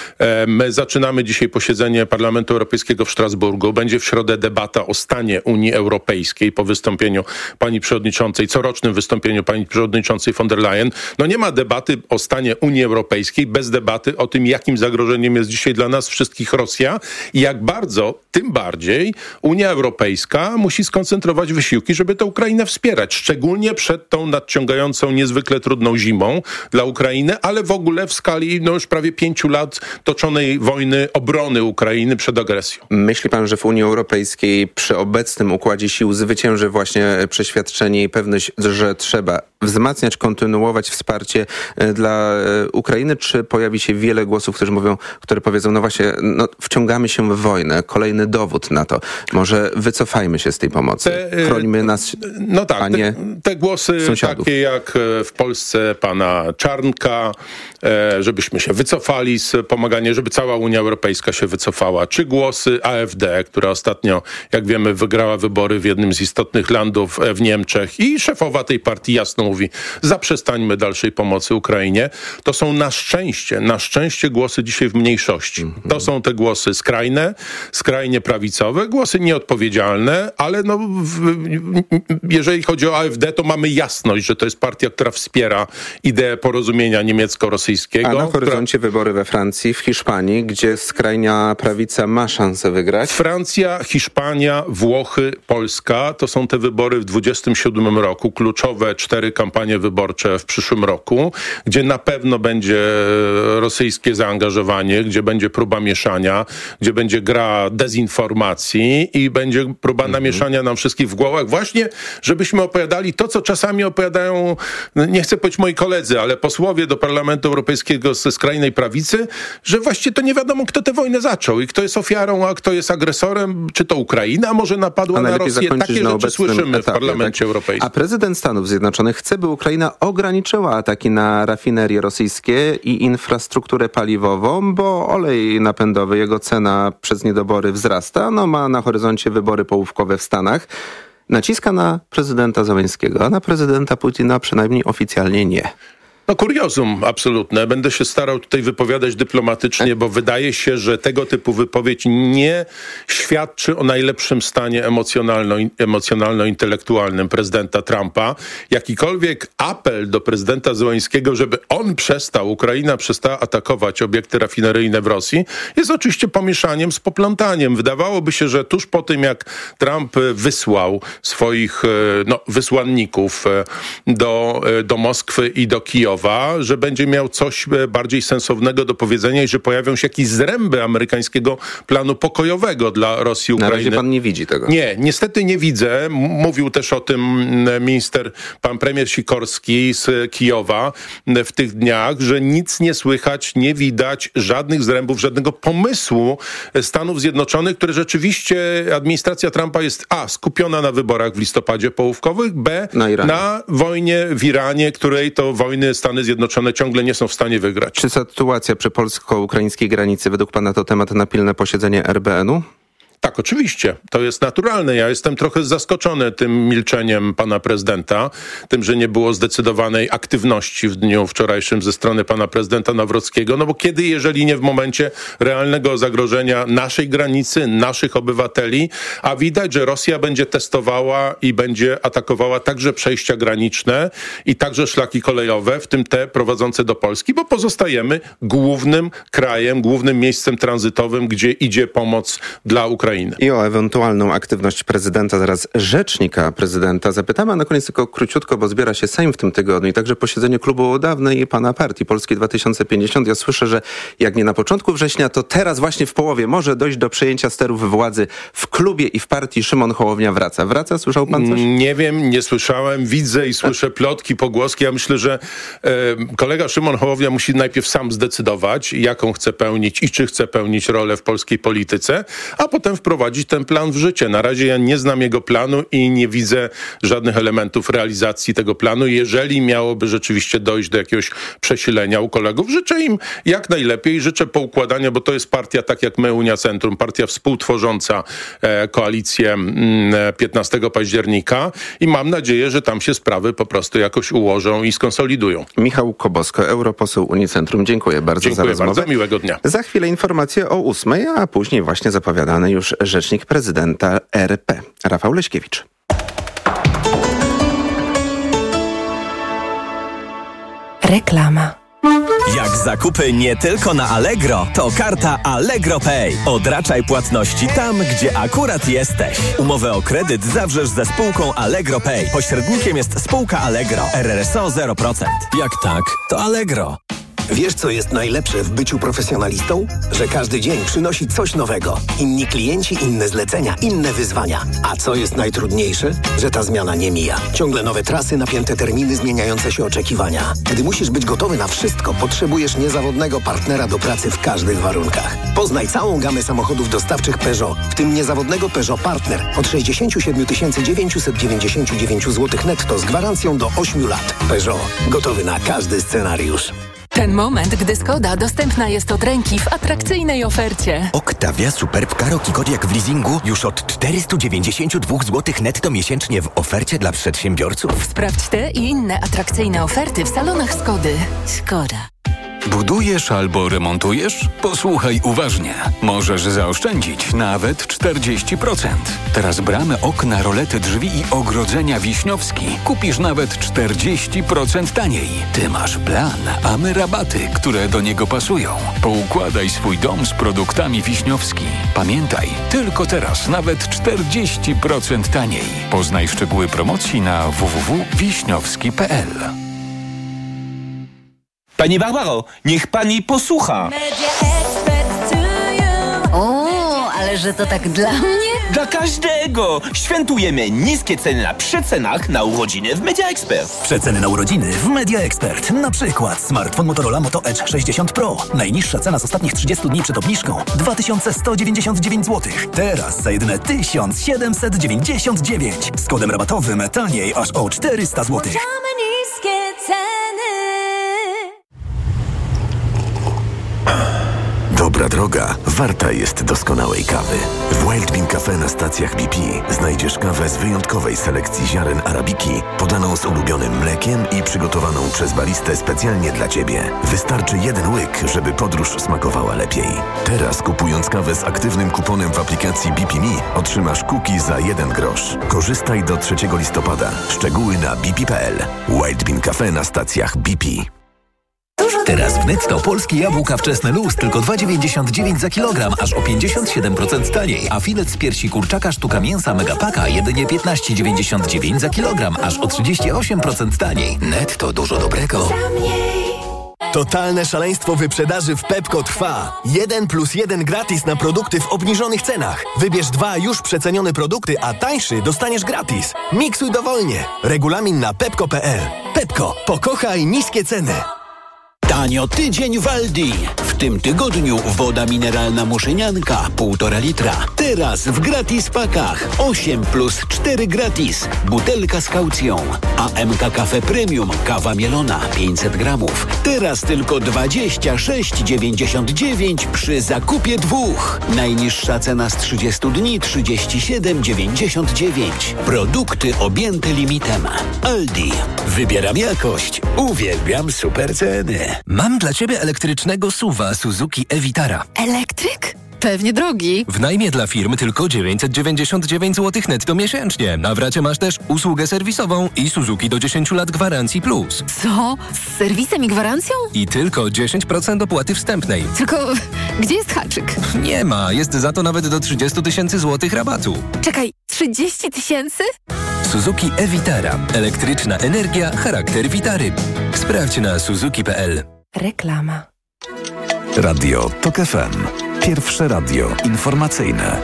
My zaczynamy dzisiaj posiedzenie Parlamentu Europejskiego w Strasburgu. Będzie w środę debata o stanie Unii Europejskiej po wystąpieniu pani przewodniczącej, corocznym wystąpieniu pani przewodniczącej von der Leyen. No nie ma debaty o stanie Unii Europejskiej bez debaty o tym, jakim zagrożeniem jest dzisiaj dla nas wszystkich Rosja i jak bardzo, tym bardziej Unia Europejska musi skoncentrować wysiłki, żeby tę Ukrainę wspierać. Szczególnie przed tą nadciągającą niezwykle trudną zimą dla Ukrainy, ale w ogóle w skali no już prawie pięciu lat toczonej wojny obrony Ukrainy przed agresją. Myśli pan, że w Unii Europejskiej przy obecnym układzie sił zwycięży właśnie przeświadczenie i pewność, że trzeba wzmacniać, kontynuować wsparcie dla Ukrainy, czy pojawi się wiele głosów, którzy mówią, które powiedzą, no właśnie, no, wciągamy się w wojnę, kolejny dowód na to. Może wycofajmy się z tej pomocy. Te, Chrońmy nas, no tak, a nie te, te głosy sąsiadów. Takie jak w Polsce pana Czarnka, żebyśmy się wycofali z pomagania, żeby cała Unia Europejska się wycofała. Czy głosy A F D, która ostatnio, jak wiemy, wygrała wybory w jednym z istotnych landów w Niemczech i szefowa tej partii jasno mówi, zaprzestańmy dalszej pomocy Ukrainie. To są na szczęście, na szczęście głosy dzisiaj w mniejszości. Mm-hmm. To są te głosy skrajne, skrajnie prawicowe, głosy nieodpowiedzialne, ale no, w, jeżeli chodzi o A F D, to mamy jasność, że to jest partia, która wspiera ideę porozumienia niemiecko-rosyjskiego. A na horyzoncie która... wybory we Francji, w Hiszpanii, gdzie skrajnia prawica ma szansę wygrać? Francja, Hiszpania, Włochy, Polska, to są te wybory w dwudziestym siódmym roku, kluczowe cztery kampanie wyborcze w przyszłym roku, gdzie na pewno będzie rosyjskie zaangażowanie, gdzie będzie próba mieszania, gdzie będzie gra dezinformacji i będzie próba mhm. namieszania nam wszystkich w głowach właśnie, żebyśmy opowiadali to, co czasami opowiadają, nie chcę powiedzieć moi koledzy, ale posłowie do Parlamentu Europejskiego ze skrajnej prawicy, że właściwie to nie wiadomo, kto tę wojnę zaczął i kto jest ofiarą, a kto jest agresorem, czy to Ukraina może napadła na Rosję. Takie rzeczy słyszymy etapie, w Parlamencie tak? Europejskim. A prezydent Stanów Zjednoczonych chce, by Ukraina ograniczyła ataki na rafinerię rosyjską rosyjskie i infrastrukturę paliwową, bo olej napędowy, jego cena przez niedobory wzrasta. No ma na horyzoncie wybory połówkowe w Stanach. Naciska na prezydenta Zełenskiego, a na prezydenta Putina przynajmniej oficjalnie nie. No kuriozum absolutne. Będę się starał tutaj wypowiadać dyplomatycznie, bo wydaje się, że tego typu wypowiedź nie świadczy o najlepszym stanie emocjonalno- emocjonalno-intelektualnym prezydenta Trumpa. Jakikolwiek apel do prezydenta Zełenskiego, żeby on przestał, Ukraina przestała atakować obiekty rafineryjne w Rosji, jest oczywiście pomieszaniem z poplątaniem. Wydawałoby się, że tuż po tym, jak Trump wysłał swoich no, wysłanników do, do Moskwy i do Kijowa, że będzie miał coś bardziej sensownego do powiedzenia i że pojawią się jakieś zręby amerykańskiego planu pokojowego dla Rosji i Ukrainy. Na razie pan nie widzi tego. Nie, niestety nie widzę. Mówił też o tym minister, pan premier Sikorski z Kijowa w tych dniach, że nic nie słychać, nie widać żadnych zrębów, żadnego pomysłu Stanów Zjednoczonych, które rzeczywiście administracja Trumpa jest a. skupiona na wyborach w listopadzie połówkowych, b. na, na wojnie w Iranie, której to wojny Stany Zjednoczone ciągle nie są w stanie wygrać. Czy sytuacja przy polsko-ukraińskiej granicy według pana to temat na pilne posiedzenie R B N u? Tak, oczywiście. To jest naturalne. Ja jestem trochę zaskoczony tym milczeniem pana prezydenta, tym, że nie było zdecydowanej aktywności w dniu wczorajszym ze strony pana prezydenta Nawrockiego. No bo kiedy, jeżeli nie w momencie realnego zagrożenia naszej granicy, naszych obywateli, a widać, że Rosja będzie testowała i będzie atakowała także przejścia graniczne i także szlaki kolejowe, w tym te prowadzące do Polski, bo pozostajemy głównym krajem, głównym miejscem tranzytowym, gdzie idzie pomoc dla Ukrainy. I o ewentualną aktywność prezydenta, zaraz rzecznika prezydenta zapytamy, a na koniec tylko króciutko, bo zbiera się Sejm w tym tygodniu i także posiedzenie klubu dawnej i pana partii Polski dwa tysiące pięćdziesiąt. Ja słyszę, że jak nie na początku września, to teraz właśnie w połowie może dojść do przejęcia sterów władzy w klubie i w partii. Szymon Hołownia wraca. Wraca? Słyszał pan coś? Nie wiem, nie słyszałem. Widzę i słyszę plotki, pogłoski. Ja myślę, że e, kolega Szymon Hołownia musi najpierw sam zdecydować, jaką chce pełnić i czy chce pełnić rolę w polskiej polityce, a potem wprowadzić ten plan w życie. Na razie ja nie znam jego planu i nie widzę żadnych elementów realizacji tego planu. Jeżeli miałoby rzeczywiście dojść do jakiegoś przesilenia u kolegów, życzę im jak najlepiej, życzę poukładania, bo to jest partia, tak jak my, Unia Centrum, partia współtworząca e, koalicję m, piętnastego października i mam nadzieję, że tam się sprawy po prostu jakoś ułożą i skonsolidują. Michał Kobosko, europoseł Unii Centrum. Dziękuję bardzo Dziękuję za rozmowę. bardzo, miłego dnia. Za chwilę informacje o ósmej, a później właśnie zapowiadany już rzecznik prezydenta R P. Rafał Leśkiewicz. Reklama. Jak zakupy nie tylko na Allegro, to karta Allegro Pay. Odraczaj płatności tam, gdzie akurat jesteś. Umowę o kredyt zawrzesz ze spółką Allegro Pay. Pośrednikiem jest spółka Allegro. R R S O zero procent. Jak tak, to Allegro. Wiesz, co jest najlepsze w byciu profesjonalistą? Że każdy dzień przynosi coś nowego. Inni klienci, inne zlecenia, inne wyzwania. A co jest najtrudniejsze? Że ta zmiana nie mija. Ciągle nowe trasy, napięte terminy, zmieniające się oczekiwania. Gdy musisz być gotowy na wszystko, potrzebujesz niezawodnego partnera do pracy w każdych warunkach. Poznaj całą gamę samochodów dostawczych Peugeot, w tym niezawodnego Peugeot Partner od sześćdziesiąt siedem tysięcy dziewięćset dziewięćdziesiąt dziewięć złotych netto z gwarancją do ośmiu lat. Peugeot. Gotowy na każdy scenariusz. Ten moment, gdy Skoda dostępna jest od ręki w atrakcyjnej ofercie. Octavia Superb Karoq i Kodiaq w leasingu już od czterysta dziewięćdziesiąt dwa złotych netto miesięcznie w ofercie dla przedsiębiorców. Sprawdź te i inne atrakcyjne oferty w salonach Skody. Skoda. Budujesz albo remontujesz? Posłuchaj uważnie. Możesz zaoszczędzić nawet czterdzieści procent. Teraz bramy, okna, rolety, drzwi i ogrodzenia Wiśniowski kupisz nawet czterdzieści procent taniej. Ty masz plan, a my rabaty, które do niego pasują. Poukładaj swój dom z produktami Wiśniowski. Pamiętaj, tylko teraz nawet czterdzieści procent taniej. Poznaj szczegóły promocji na w w w kropka wiśniowski kropka p l. Pani Barbaro, niech pani posłucha. O, ale że to tak dla mnie? Dla każdego. Świętujemy niskie ceny na przecenach na urodziny w Media Expert. Przeceny na urodziny w Media Expert. Na przykład smartfon Motorola Moto Edge sześćdziesiąt Pro. Najniższa cena z ostatnich trzydziestu dni przed obniżką dwa tysiące sto dziewięćdziesiąt dziewięć złotych. Teraz za jedyne tysiąc siedemset dziewięćdziesiąt dziewięć. Z kodem rabatowym taniej aż o czterysta złotych. droga warta jest doskonałej kawy. W Wild Bean Cafe na stacjach B P znajdziesz kawę z wyjątkowej selekcji ziaren arabiki, podaną z ulubionym mlekiem i przygotowaną przez baristę specjalnie dla Ciebie. Wystarczy jeden łyk, żeby podróż smakowała lepiej. Teraz kupując kawę z aktywnym kuponem w aplikacji B P Me otrzymasz cookie za jeden grosz. Korzystaj do trzeciego listopada. Szczegóły na b p kropka p l. Wild Bean Cafe na stacjach B P. Teraz w Netto polskie jabłka wczesne luz tylko dwa dziewięćdziesiąt dziewięć za kilogram, aż o pięćdziesiąt siedem procent taniej. A filet z piersi kurczaka sztuka mięsa Megapaka jedynie piętnaście dziewięćdziesiąt dziewięć za kilogram, aż o trzydzieści osiem procent taniej. Netto, dużo dobrego. Totalne szaleństwo wyprzedaży w Pepco trwa. Jeden plus jeden gratis na produkty w obniżonych cenach. Wybierz dwa już przecenione produkty, a tańszy dostaniesz gratis. Miksuj dowolnie. Regulamin na pepco kropka p l. Pepco. Pokochaj niskie ceny. Tanio tydzień w Aldi. W tym tygodniu woda mineralna Muszynianka półtora litra. Teraz w gratis pakach. osiem plus cztery gratis. Butelka z kaucją. A M K Cafe Premium kawa mielona pięćset gramów. Teraz tylko dwadzieścia sześć dziewięćdziesiąt dziewięć przy zakupie dwóch. Najniższa cena z trzydziestu dni trzydzieści siedem dziewięćdziesiąt dziewięć. Produkty objęte limitem. Aldi. Wybieram jakość. Uwielbiam super ceny. Mam dla Ciebie elektrycznego S U V-a Suzuki e-Vitara. Elektryk? Pewnie drogi. W najmie dla firmy tylko dziewięćset dziewięćdziesiąt dziewięć złotych netto miesięcznie. Na w racie masz też usługę serwisową i Suzuki do dziesięciu lat gwarancji plus. Co? Z serwisem i gwarancją? I tylko dziesięć procent opłaty wstępnej. Tylko gdzie jest haczyk? Nie ma. Jest za to nawet do trzydzieści tysięcy złotych rabatu. Czekaj, trzydzieści tysięcy? Suzuki e-Vitara. Elektryczna energia, charakter Vitary. Sprawdź na suzuki kropka p l. Reklama. Radio TOK F M. Pierwsze radio informacyjne.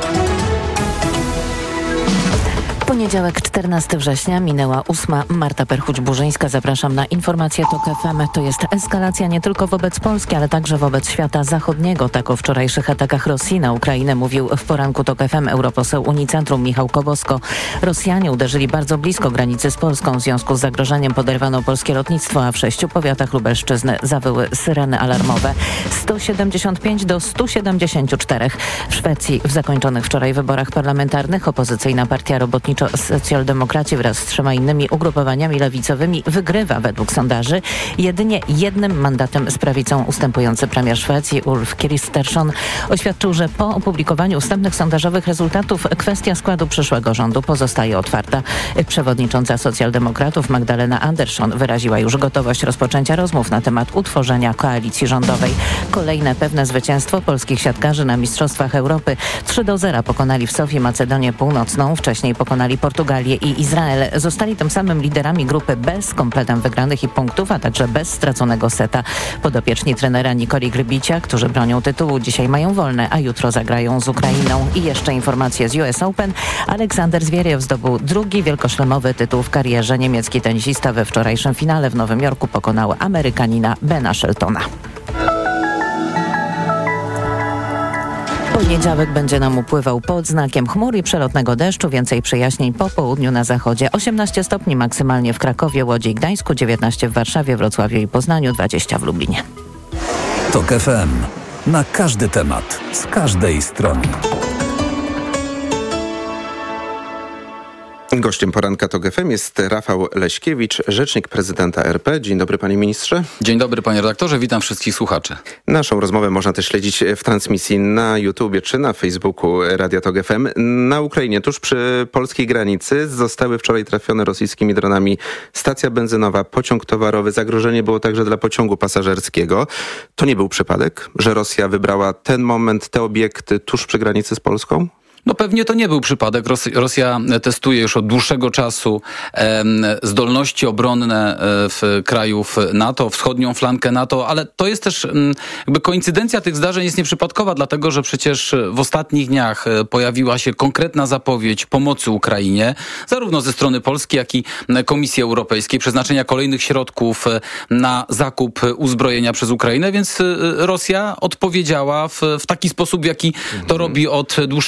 Poniedziałek, czternastego września, minęła ósma. Marta Perchuć-Burzyńska. Zapraszam na informację TOK F M. To jest eskalacja nie tylko wobec Polski, ale także wobec świata zachodniego. Tak o wczorajszych atakach Rosji na Ukrainę mówił w poranku TOK F M europoseł Unicentrum Michał Kobosko. Rosjanie uderzyli bardzo blisko granicy z Polską. W związku z zagrożeniem poderwano polskie lotnictwo, a w sześciu powiatach Lubelszczyzny zawyły syreny alarmowe. sto siedemdziesiąt pięć do stu siedemdziesięciu czterech. W Szwecji w zakończonych wczoraj wyborach parlamentarnych opozycyjna partia robotnicza Socjaldemokraci wraz z trzema innymi ugrupowaniami lewicowymi wygrywa według sondaży. Jedynie jednym mandatem z prawicą ustępujący premier Szwecji Ulf Kristersson oświadczył, że po opublikowaniu wstępnych sondażowych rezultatów kwestia składu przyszłego rządu pozostaje otwarta. Przewodnicząca Socjaldemokratów Magdalena Andersson wyraziła już gotowość rozpoczęcia rozmów na temat utworzenia koalicji rządowej. Kolejne pewne zwycięstwo polskich siatkarzy na Mistrzostwach Europy. trzy do zera pokonali w Sofii Macedonię Północną, wcześniej pokonali Portugalię i Izrael. Zostali tym samym liderami grupy B z kompletem wygranych i punktów, a także bez straconego seta. Podopieczni trenera Nikoli Grbicia, którzy bronią tytułu, dzisiaj mają wolne, a jutro zagrają z Ukrainą. I jeszcze informacje z U S Open. Aleksander Zwieriew zdobył drugi wielkoszlemowy tytuł w karierze. Niemiecki tenisista we wczorajszym finale w Nowym Jorku pokonał Amerykanina Bena Sheltona. Poniedziałek będzie nam upływał pod znakiem chmur i przelotnego deszczu. Więcej przejaśnień po południu na zachodzie. osiemnaście stopni maksymalnie w Krakowie, Łodzi i Gdańsku, dziewiętnaście w Warszawie, Wrocławiu i Poznaniu, dwadzieścia w Lublinie. TOK F M. Na każdy temat, z każdej strony. Gościem poranka TOK F M jest Rafał Leśkiewicz, rzecznik prezydenta R P. Dzień dobry, panie ministrze. Dzień dobry, panie redaktorze. Witam wszystkich słuchaczy. Naszą rozmowę można też śledzić w transmisji na YouTubie czy na Facebooku Radia TOK F M. Na Ukrainie, tuż przy polskiej granicy, zostały wczoraj trafione rosyjskimi dronami stacja benzynowa, pociąg towarowy. Zagrożenie było także dla pociągu pasażerskiego. To nie był przypadek, że Rosja wybrała ten moment, te obiekty tuż przy granicy z Polską? No pewnie to nie był przypadek. Ros- Rosja testuje już od dłuższego czasu e, zdolności obronne w krajów NATO, wschodnią flankę NATO, ale to jest też m, jakby koincydencja tych zdarzeń jest nieprzypadkowa, dlatego że przecież w ostatnich dniach pojawiła się konkretna zapowiedź pomocy Ukrainie, zarówno ze strony Polski, jak i Komisji Europejskiej, przeznaczenia kolejnych środków na zakup uzbrojenia przez Ukrainę, więc Rosja odpowiedziała w, w taki sposób, w jaki to robi od dłuższego czasu.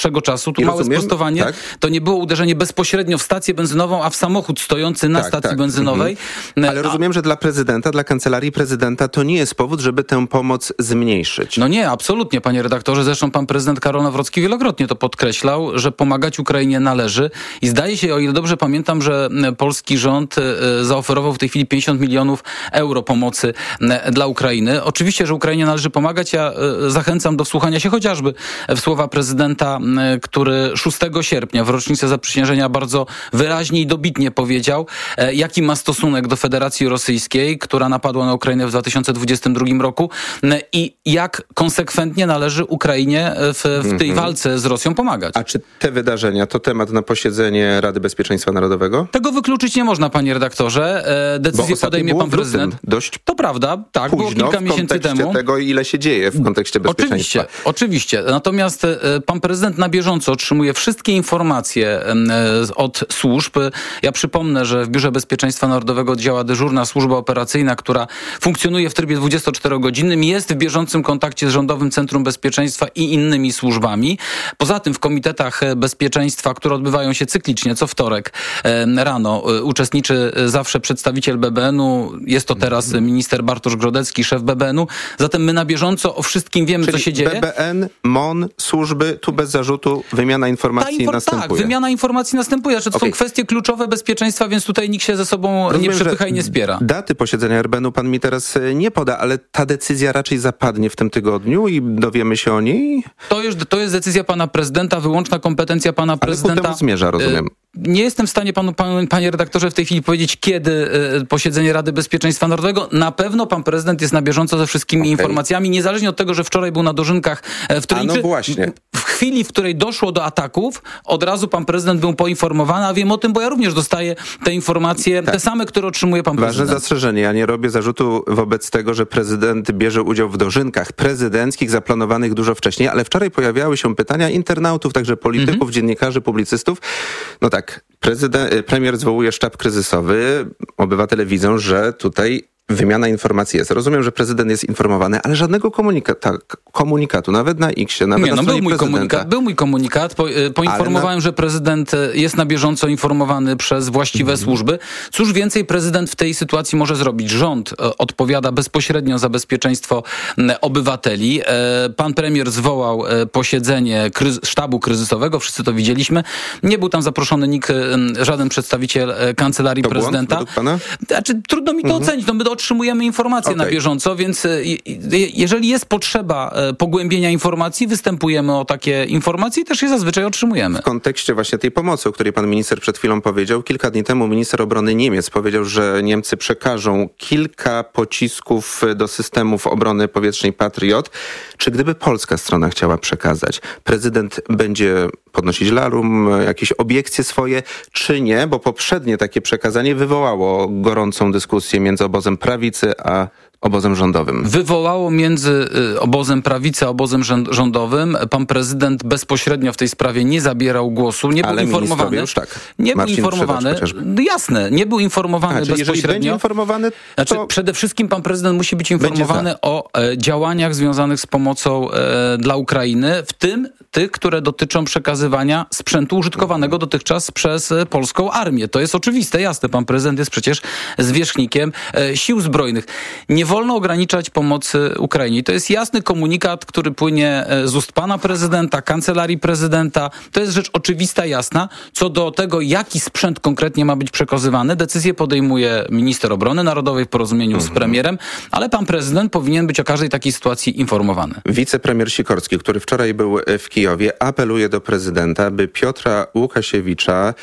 czasu. Tu I małe rozumiem, sprostowanie. tak. To nie było uderzenie bezpośrednio w stację benzynową, a w samochód stojący na Tak, stacji tak. benzynowej. Mhm. Ale A- rozumiem, że dla prezydenta, dla kancelarii prezydenta to nie jest powód, żeby tę pomoc zmniejszyć. No nie, absolutnie, panie redaktorze. Zresztą pan prezydent Karol Nawrocki wielokrotnie to podkreślał, że pomagać Ukrainie należy. I zdaje się, o ile dobrze pamiętam, że polski rząd e, zaoferował w tej chwili pięćdziesiąt milionów euro pomocy e, dla Ukrainy. Oczywiście, że Ukrainie należy pomagać. Ja e, zachęcam do wsłuchania się chociażby w słowa prezydenta, e, który szóstego sierpnia w rocznicę zaprzysiężenia bardzo wyraźnie i dobitnie powiedział, e, jaki ma stosunek do Federacji Rosyjskiej, która napadła na Ukrainę w dwa tysiące dwudziestym drugim roku e, i jak konsekwentnie należy Ukrainie w, w tej Mhm. walce z Rosją pomagać. A czy te wydarzenia to temat na posiedzenie Rady Bezpieczeństwa Narodowego? Tego wykluczyć nie można, panie redaktorze. E, Bo Decyzję ostatnio podejmie było pan w lutym, prezydent. dość To prawda, tak, było późno kilka w miesięcy kontekście temu. tego, ile się dzieje w kontekście bezpieczeństwa. Oczywiście, oczywiście. Natomiast e, pan prezydent na bieżąco otrzymuje wszystkie informacje e, od służb. Ja przypomnę, że w Biurze Bezpieczeństwa Narodowego działa dyżurna służba operacyjna, która funkcjonuje w trybie dwudziestoczterogodzinnym, jest w bieżącym kontakcie z Rządowym Centrum Bezpieczeństwa i innymi służbami. Poza tym w komitetach bezpieczeństwa, które odbywają się cyklicznie, co wtorek e, rano, e, uczestniczy zawsze przedstawiciel B B N-u. Jest to teraz minister Bartosz Grodecki, szef B B N-u. Zatem my na bieżąco o wszystkim wiemy, Czyli co się dzieje. B B N, M O N, służby, tu bez zarzutu wymiana Ta informacji infor- następuje. tak, wymiana informacji następuje. Znaczy, to Okej. są kwestie kluczowe bezpieczeństwa, więc tutaj nikt się ze sobą Rozumiem, nie że przepycha i nie spiera. Daty posiedzenia R B N-u pan mi teraz e, nie poda, ale ta decyzja raczej zapadnie w tym tygodniu i dowiemy się o niej? To jest, to jest decyzja pana prezydenta, wyłączna kompetencja pana Ale ku prezydenta. temu zmierza, rozumiem. E, Nie jestem w stanie panu, panu, panie redaktorze, w tej chwili powiedzieć, kiedy e, posiedzenie Rady Bezpieczeństwa Narodowego. Na pewno pan prezydent jest na bieżąco ze wszystkimi Okej. informacjami, niezależnie od tego, że wczoraj był na dożynkach e, w Trójczy. A no właśnie. W chwili, w której doszło do ataków, od razu pan prezydent był poinformowany, a wiem o tym, bo ja również dostaję te informacje, te same, które otrzymuje pan Ważne prezydent. zastrzeżenie. Ja nie robię zarzutu wobec tego, że prezydent bierze udział w dożynkach prezydenckich zaplanowanych dużo wcześniej, ale wczoraj pojawiały się pytania internautów, także polityków, Mhm. dziennikarzy, publicystów. No tak, prezydent, premier zwołuje sztab kryzysowy. Obywatele widzą, że tutaj wymiana informacji jest. Rozumiem, że prezydent jest informowany, ale żadnego komunikata, komunikatu, nawet na X-ie, nawet Nie, na no był stronie mój prezydenta. komunikat, był mój komunikat. Po, y, poinformowałem, na- że prezydent y, jest na bieżąco informowany przez właściwe Mhm. służby. Cóż więcej prezydent w tej sytuacji może zrobić? Rząd y, odpowiada bezpośrednio za bezpieczeństwo y, obywateli. E, Pan premier zwołał y, posiedzenie kryz- sztabu kryzysowego, wszyscy to widzieliśmy. Nie był tam zaproszony nikt, y, żaden przedstawiciel y, kancelarii To błąd prezydenta. według pana? Znaczy, trudno mi to Mhm. ocenić, no my otrzymujemy informacje na Okej. bieżąco, więc y, y, jeżeli jest potrzeba y, pogłębienia informacji, występujemy o takie informacje i też je zazwyczaj otrzymujemy. W kontekście właśnie tej pomocy, o której pan minister przed chwilą powiedział, kilka dni temu minister obrony Niemiec powiedział, że Niemcy przekażą kilka pocisków do systemów obrony powietrznej Patriot. Czy gdyby polska strona chciała przekazać, prezydent będzie podnosić larum, jakieś obiekcje swoje, czy nie? Bo poprzednie takie przekazanie wywołało gorącą dyskusję między obozem prawicy a obozem rządowym. Wywołało między y, obozem prawicy a obozem rząd- rządowym. Pan prezydent bezpośrednio w tej sprawie nie zabierał głosu, nie był Ale informowany. ministrowie już tak. Nie Marcin był informowany. Przydacz chociażby. No jasne, nie był informowany A, czyli jeżeli bezpośrednio. będzie informowany, to... Znaczy, przede wszystkim pan prezydent musi być Będzie informowany za. o e, działaniach związanych z pomocą e, dla Ukrainy, w tym tych, które dotyczą przekazywania sprzętu użytkowanego dotychczas przez e, polską armię. To jest oczywiste, jasne. Pan prezydent jest przecież zwierzchnikiem e, sił zbrojnych. Nie wolno ograniczać pomocy Ukrainie. I to jest jasny komunikat, który płynie e, z ust pana prezydenta, kancelarii prezydenta. To jest rzecz oczywista, jasna. Co do tego, jaki sprzęt konkretnie ma być przekazywany, decyzję podejmuje minister obrony narodowej w porozumieniu z premierem, ale pan prezydent powinien być o każdej takiej sytuacji informowany. Wicepremier Sikorski, który wczoraj był w Kijowie, apeluje do prezydenta, by Piotra Łukasiewicza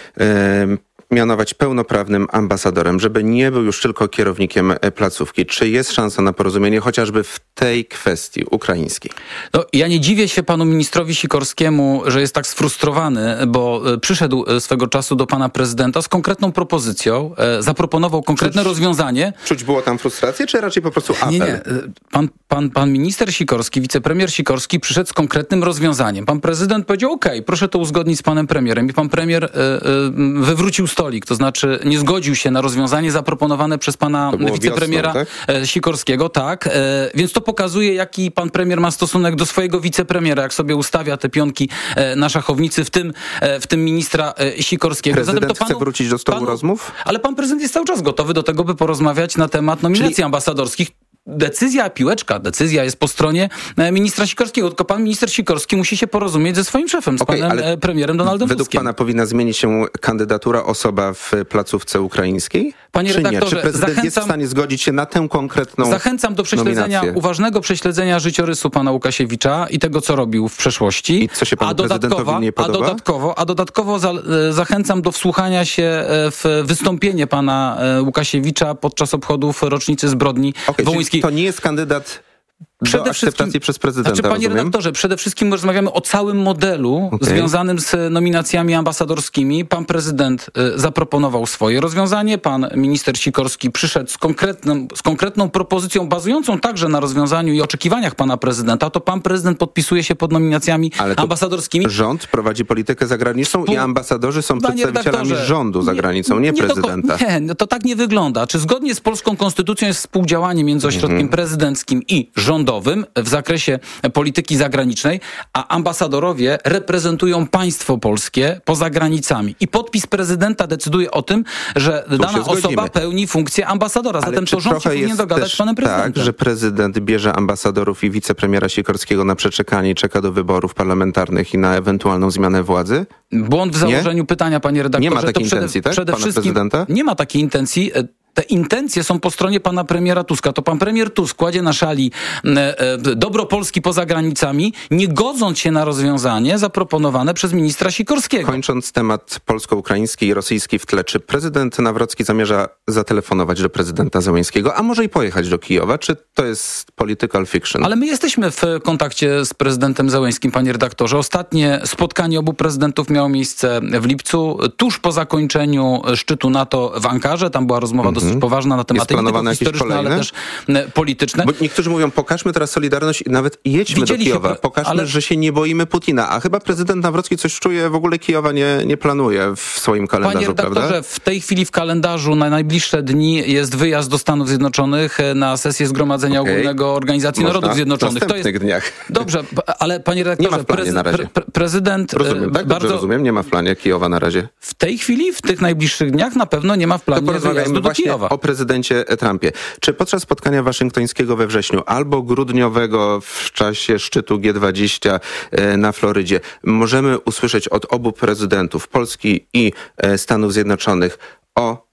e, mianować pełnoprawnym ambasadorem, żeby nie był już tylko kierownikiem placówki. Czy jest szansa na porozumienie chociażby w tej kwestii ukraińskiej? No, ja nie dziwię się panu ministrowi Sikorskiemu, że jest tak sfrustrowany, bo e, przyszedł e, swego czasu do pana prezydenta z konkretną propozycją, e, zaproponował konkretne Czuć- rozwiązanie. Czuć było tam frustrację, czy raczej po prostu apel? Nie, nie. Pan, pan, pan minister Sikorski, wicepremier Sikorski przyszedł z konkretnym rozwiązaniem. Pan prezydent powiedział, okej, proszę to uzgodnić z panem premierem. I pan premier e, e, wywrócił stolik, to znaczy nie zgodził się na rozwiązanie zaproponowane przez pana wicepremiera wiosną, tak? Sikorskiego, tak, więc to pokazuje, jaki pan premier ma stosunek do swojego wicepremiera, jak sobie ustawia te pionki na szachownicy, w tym, w tym ministra Sikorskiego. Prezydent Zatem to panu, chce wrócić do stołu panu, rozmów? Ale pan prezydent jest cały czas gotowy do tego, by porozmawiać na temat nominacji Czyli... ambasadorskich. Decyzja, piłeczka, decyzja jest po stronie ministra Sikorskiego, tylko pan minister Sikorski musi się porozumieć ze swoim szefem, z okay, panem premierem Donaldem według Tuskiem. Pana powinna zmienić się kandydatura osoba w placówce ukraińskiej? Panie Czy redaktorze, nie? Czy prezydent zachęcam, jest w stanie zgodzić się na tę konkretną Zachęcam do prześledzenia, nominację? uważnego prześledzenia życiorysu pana Łukasiewicza i tego, co robił w przeszłości. I co się panu a prezydentowi nie podoba? A dodatkowo, a dodatkowo za, zachęcam do wsłuchania się w wystąpienie pana Łukasiewicza podczas obchodów rocznicy zbrodni okay, wołyńskiej. To nie jest kandydat Przede do akceptacji przez prezydenta, Znaczy, panie rozumiem? redaktorze, przede wszystkim rozmawiamy o całym modelu okay. związanym z nominacjami ambasadorskimi. Pan prezydent y, zaproponował swoje rozwiązanie, pan minister Sikorski przyszedł z, konkretnym, z konkretną propozycją bazującą także na rozwiązaniu i oczekiwaniach pana prezydenta. To pan prezydent podpisuje się pod nominacjami Ale ambasadorskimi. Rząd prowadzi politykę zagraniczną Spół... i ambasadorzy są Panie przedstawicielami rządu za granicą, nie, nie, nie prezydenta. Do, nie, no to tak nie wygląda. Czy zgodnie z polską konstytucją jest współdziałanie między ośrodkiem mm-hmm. prezydenckim i rządowym w zakresie polityki zagranicznej, a ambasadorowie reprezentują państwo polskie poza granicami. I podpis prezydenta decyduje o tym, że tu dana osoba pełni funkcję ambasadora. Ale Zatem to rząd się powinien dogadać z panem prezydentem. Tak, że prezydent bierze ambasadorów i wicepremiera Sikorskiego na przeczekanie i czeka do wyborów parlamentarnych i na ewentualną zmianę władzy? Błąd w założeniu nie? pytania, panie redaktorze. Nie ma takiej to przede, intencji, tak? Przede pana wszystkim prezydenta? Nie ma takiej intencji. Te intencje są po stronie pana premiera Tuska. To pan premier Tusk kładzie na szali e, e, dobro Polski poza granicami, nie godząc się na rozwiązanie zaproponowane przez ministra Sikorskiego. Kończąc temat polsko-ukraiński i rosyjski w tle, czy prezydent Nawrocki zamierza zatelefonować do prezydenta Zełenskiego, a może i pojechać do Kijowa? Czy to jest political fiction? Ale my jesteśmy w kontakcie z prezydentem Zełenskim, panie redaktorze. Ostatnie spotkanie obu prezydentów miało miejsce w lipcu, tuż po zakończeniu szczytu NATO w Ankarze. Tam była rozmowa mm-hmm. dosyć poważna na tematy nie tylko historyczne, ale też polityczne. Bo niektórzy mówią, pokażmy teraz solidarność i nawet jedźmy Widzieli do Kijowa. Się, pokażmy, ale... że się nie boimy Putina. A chyba prezydent Nawrocki coś czuje, w ogóle Kijowa nie, nie planuje w swoim kalendarzu, Panie redaktorze, prawda? w tej chwili w kalendarzu na najbliższe dni jest wyjazd do Stanów Zjednoczonych na sesję Zgromadzenia okay. Ogólnego Organizacji Można Narodów Zjednoczonych. W następnych to jest... dniach. Dobrze, ale panie redaktorze, nie ma w planie na razie. Pre- prezydent... Rozumiem, tak? Bardzo... rozumiem, nie ma w planie Kijowa na razie. W tej chwili, w tych najbliższych dniach na pewno nie ma w planie wyjazdu do Kijowa. O prezydencie Trumpie. Czy podczas spotkania waszyngtońskiego we wrześniu albo grudniowego w czasie szczytu G dwadzieścia na Florydzie możemy usłyszeć od obu prezydentów Polski i Stanów Zjednoczonych o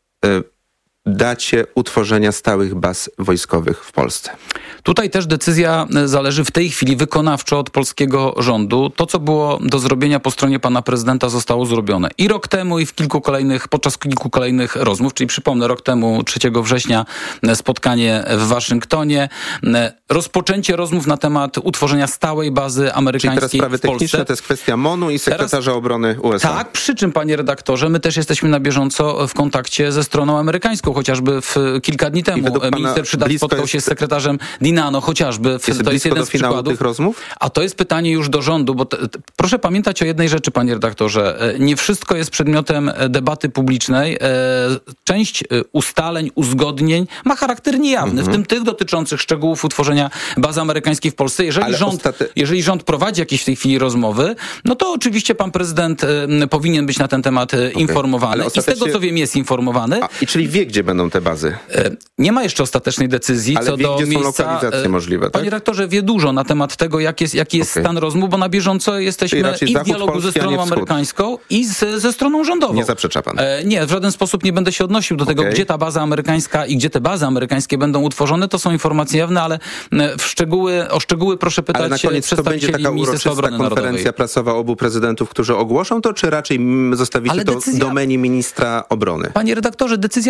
dacie utworzenia stałych baz wojskowych w Polsce? Tutaj też decyzja zależy w tej chwili wykonawczo od polskiego rządu. To, co było do zrobienia po stronie pana prezydenta, zostało zrobione. I rok temu, i w kilku kolejnych, podczas kilku kolejnych rozmów, czyli przypomnę, rok temu, trzeciego września, spotkanie w Waszyngtonie, rozpoczęcie rozmów na temat utworzenia stałej bazy amerykańskiej w Polsce. Czyli teraz sprawy techniczne to jest kwestia M O N-u i sekretarza teraz, obrony U S A. Tak, przy czym, panie redaktorze, my też jesteśmy na bieżąco w kontakcie ze stroną amerykańską. Chociażby w kilka dni temu minister Przydat spotkał jest... się z sekretarzem Dinano, chociażby. W, jest to jest jeden z przykładów tych rozmów? A to jest pytanie już do rządu, bo te, te, proszę pamiętać o jednej rzeczy, panie redaktorze. Nie wszystko jest przedmiotem debaty publicznej. Część ustaleń, uzgodnień ma charakter niejawny, mhm. w tym tych dotyczących szczegółów utworzenia bazy amerykańskiej w Polsce. Jeżeli rząd, ostaty... jeżeli rząd prowadzi jakieś w tej chwili rozmowy, no to oczywiście pan prezydent powinien być na ten temat okay. informowany. Ostatecznie... I z tego, co wiem, jest informowany. A, I czyli wie, gdzie będą te bazy? Nie ma jeszcze ostatecznej decyzji ale co wie, do gdzie miejsca. Są lokalizacje możliwe, tak? Panie redaktorze, wie dużo na temat tego, jak jest, jaki jest okay. stan rozmów, bo na bieżąco jesteśmy i w dialogu Polski, ze stroną amerykańską i z, ze stroną rządową. Nie zaprzecza pan? E, nie, w żaden sposób nie będę się odnosił do tego, okay. gdzie ta baza amerykańska i gdzie te bazy amerykańskie będą utworzone. To są informacje jawne, ale w szczegóły, o szczegóły proszę pytać ale na koniec to będzie taka uroczysta konferencja narodowej. prasowa obu prezydentów, którzy ogłoszą to, czy raczej zostawicie ale to decyzja... domenie ministra obrony? Panie redaktorze, decyzja przecież już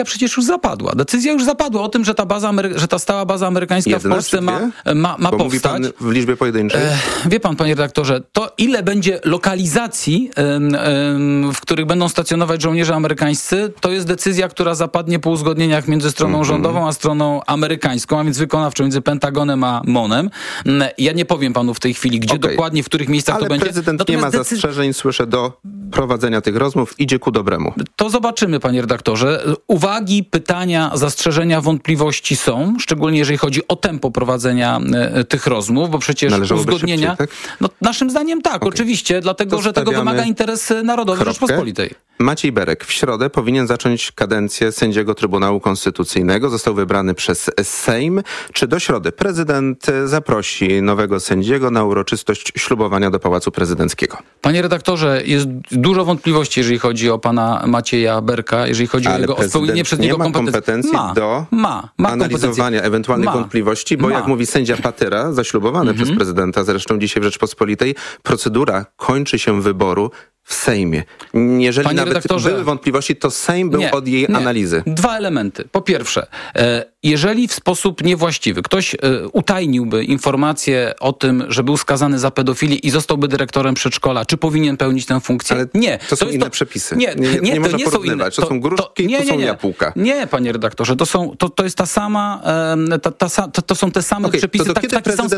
już zapadła. Decyzja już zapadła o tym, że ta baza, Amery- że ta stała baza amerykańska Jedna, w Polsce ma, ma, ma Bo powstać. mówi pan w liczbie pojedynczej? E, wie pan, panie redaktorze, to ile będzie lokalizacji, em, em, w których będą stacjonować żołnierze amerykańscy, to jest decyzja, która zapadnie po uzgodnieniach między stroną mm-hmm. rządową a stroną amerykańską, a więc wykonawczą, między Pentagonem a MONem. Ja nie powiem panu w tej chwili, gdzie okay. dokładnie, w których miejscach Ale to będzie. prezydent Natomiast nie ma decy- zastrzeżeń, słyszę, do prowadzenia tych rozmów. Idzie ku dobremu. To zobaczymy, panie redaktorze. Uwagi, pytania, zastrzeżenia, wątpliwości są, szczególnie jeżeli chodzi o tempo prowadzenia e, tych rozmów, bo przecież Należałoby uzgodnienia... szybciej, tak? No, naszym zdaniem tak, okay. oczywiście, dlatego, To że tego stawiamy wymaga interes narodowy kropkę. Rzeczpospolitej. Maciej Berek w środę powinien zacząć kadencję sędziego Trybunału Konstytucyjnego. Został wybrany przez Sejm. Czy do środy prezydent zaprosi nowego sędziego na uroczystość ślubowania do Pałacu Prezydenckiego? Panie redaktorze, jest dużo wątpliwości, jeżeli chodzi o pana Macieja Berka, jeżeli chodzi Ale o jego o spełnienie przez niego nie ma kompetencji ma, do ma, ma analizowania kompetencje. ewentualnych ma, wątpliwości, bo ma. jak mówi sędzia Patyra, zaślubowany Mhm. przez prezydenta, zresztą dzisiaj w Rzeczpospolitej, procedura kończy się wyboru w Sejmie. Jeżeli Panie nawet redaktorze, były wątpliwości, to Sejm był nie, od jej nie. analizy. Dwa elementy. Po pierwsze, e, jeżeli w sposób niewłaściwy ktoś e, utajniłby informację o tym, że był skazany za pedofilię i zostałby dyrektorem przedszkola, czy powinien pełnić tę funkcję? Ale nie. To są jest inne to... przepisy. Nie, nie, nie, nie, nie to można nie są inne. porównywać. To, to są gruszki, nie, to nie, są nie. jabłka. Nie, panie redaktorze, to są, to, to jest ta sama, e, ta, ta, ta, to są te same Okay, przepisy, to do tak, kiedy taki sam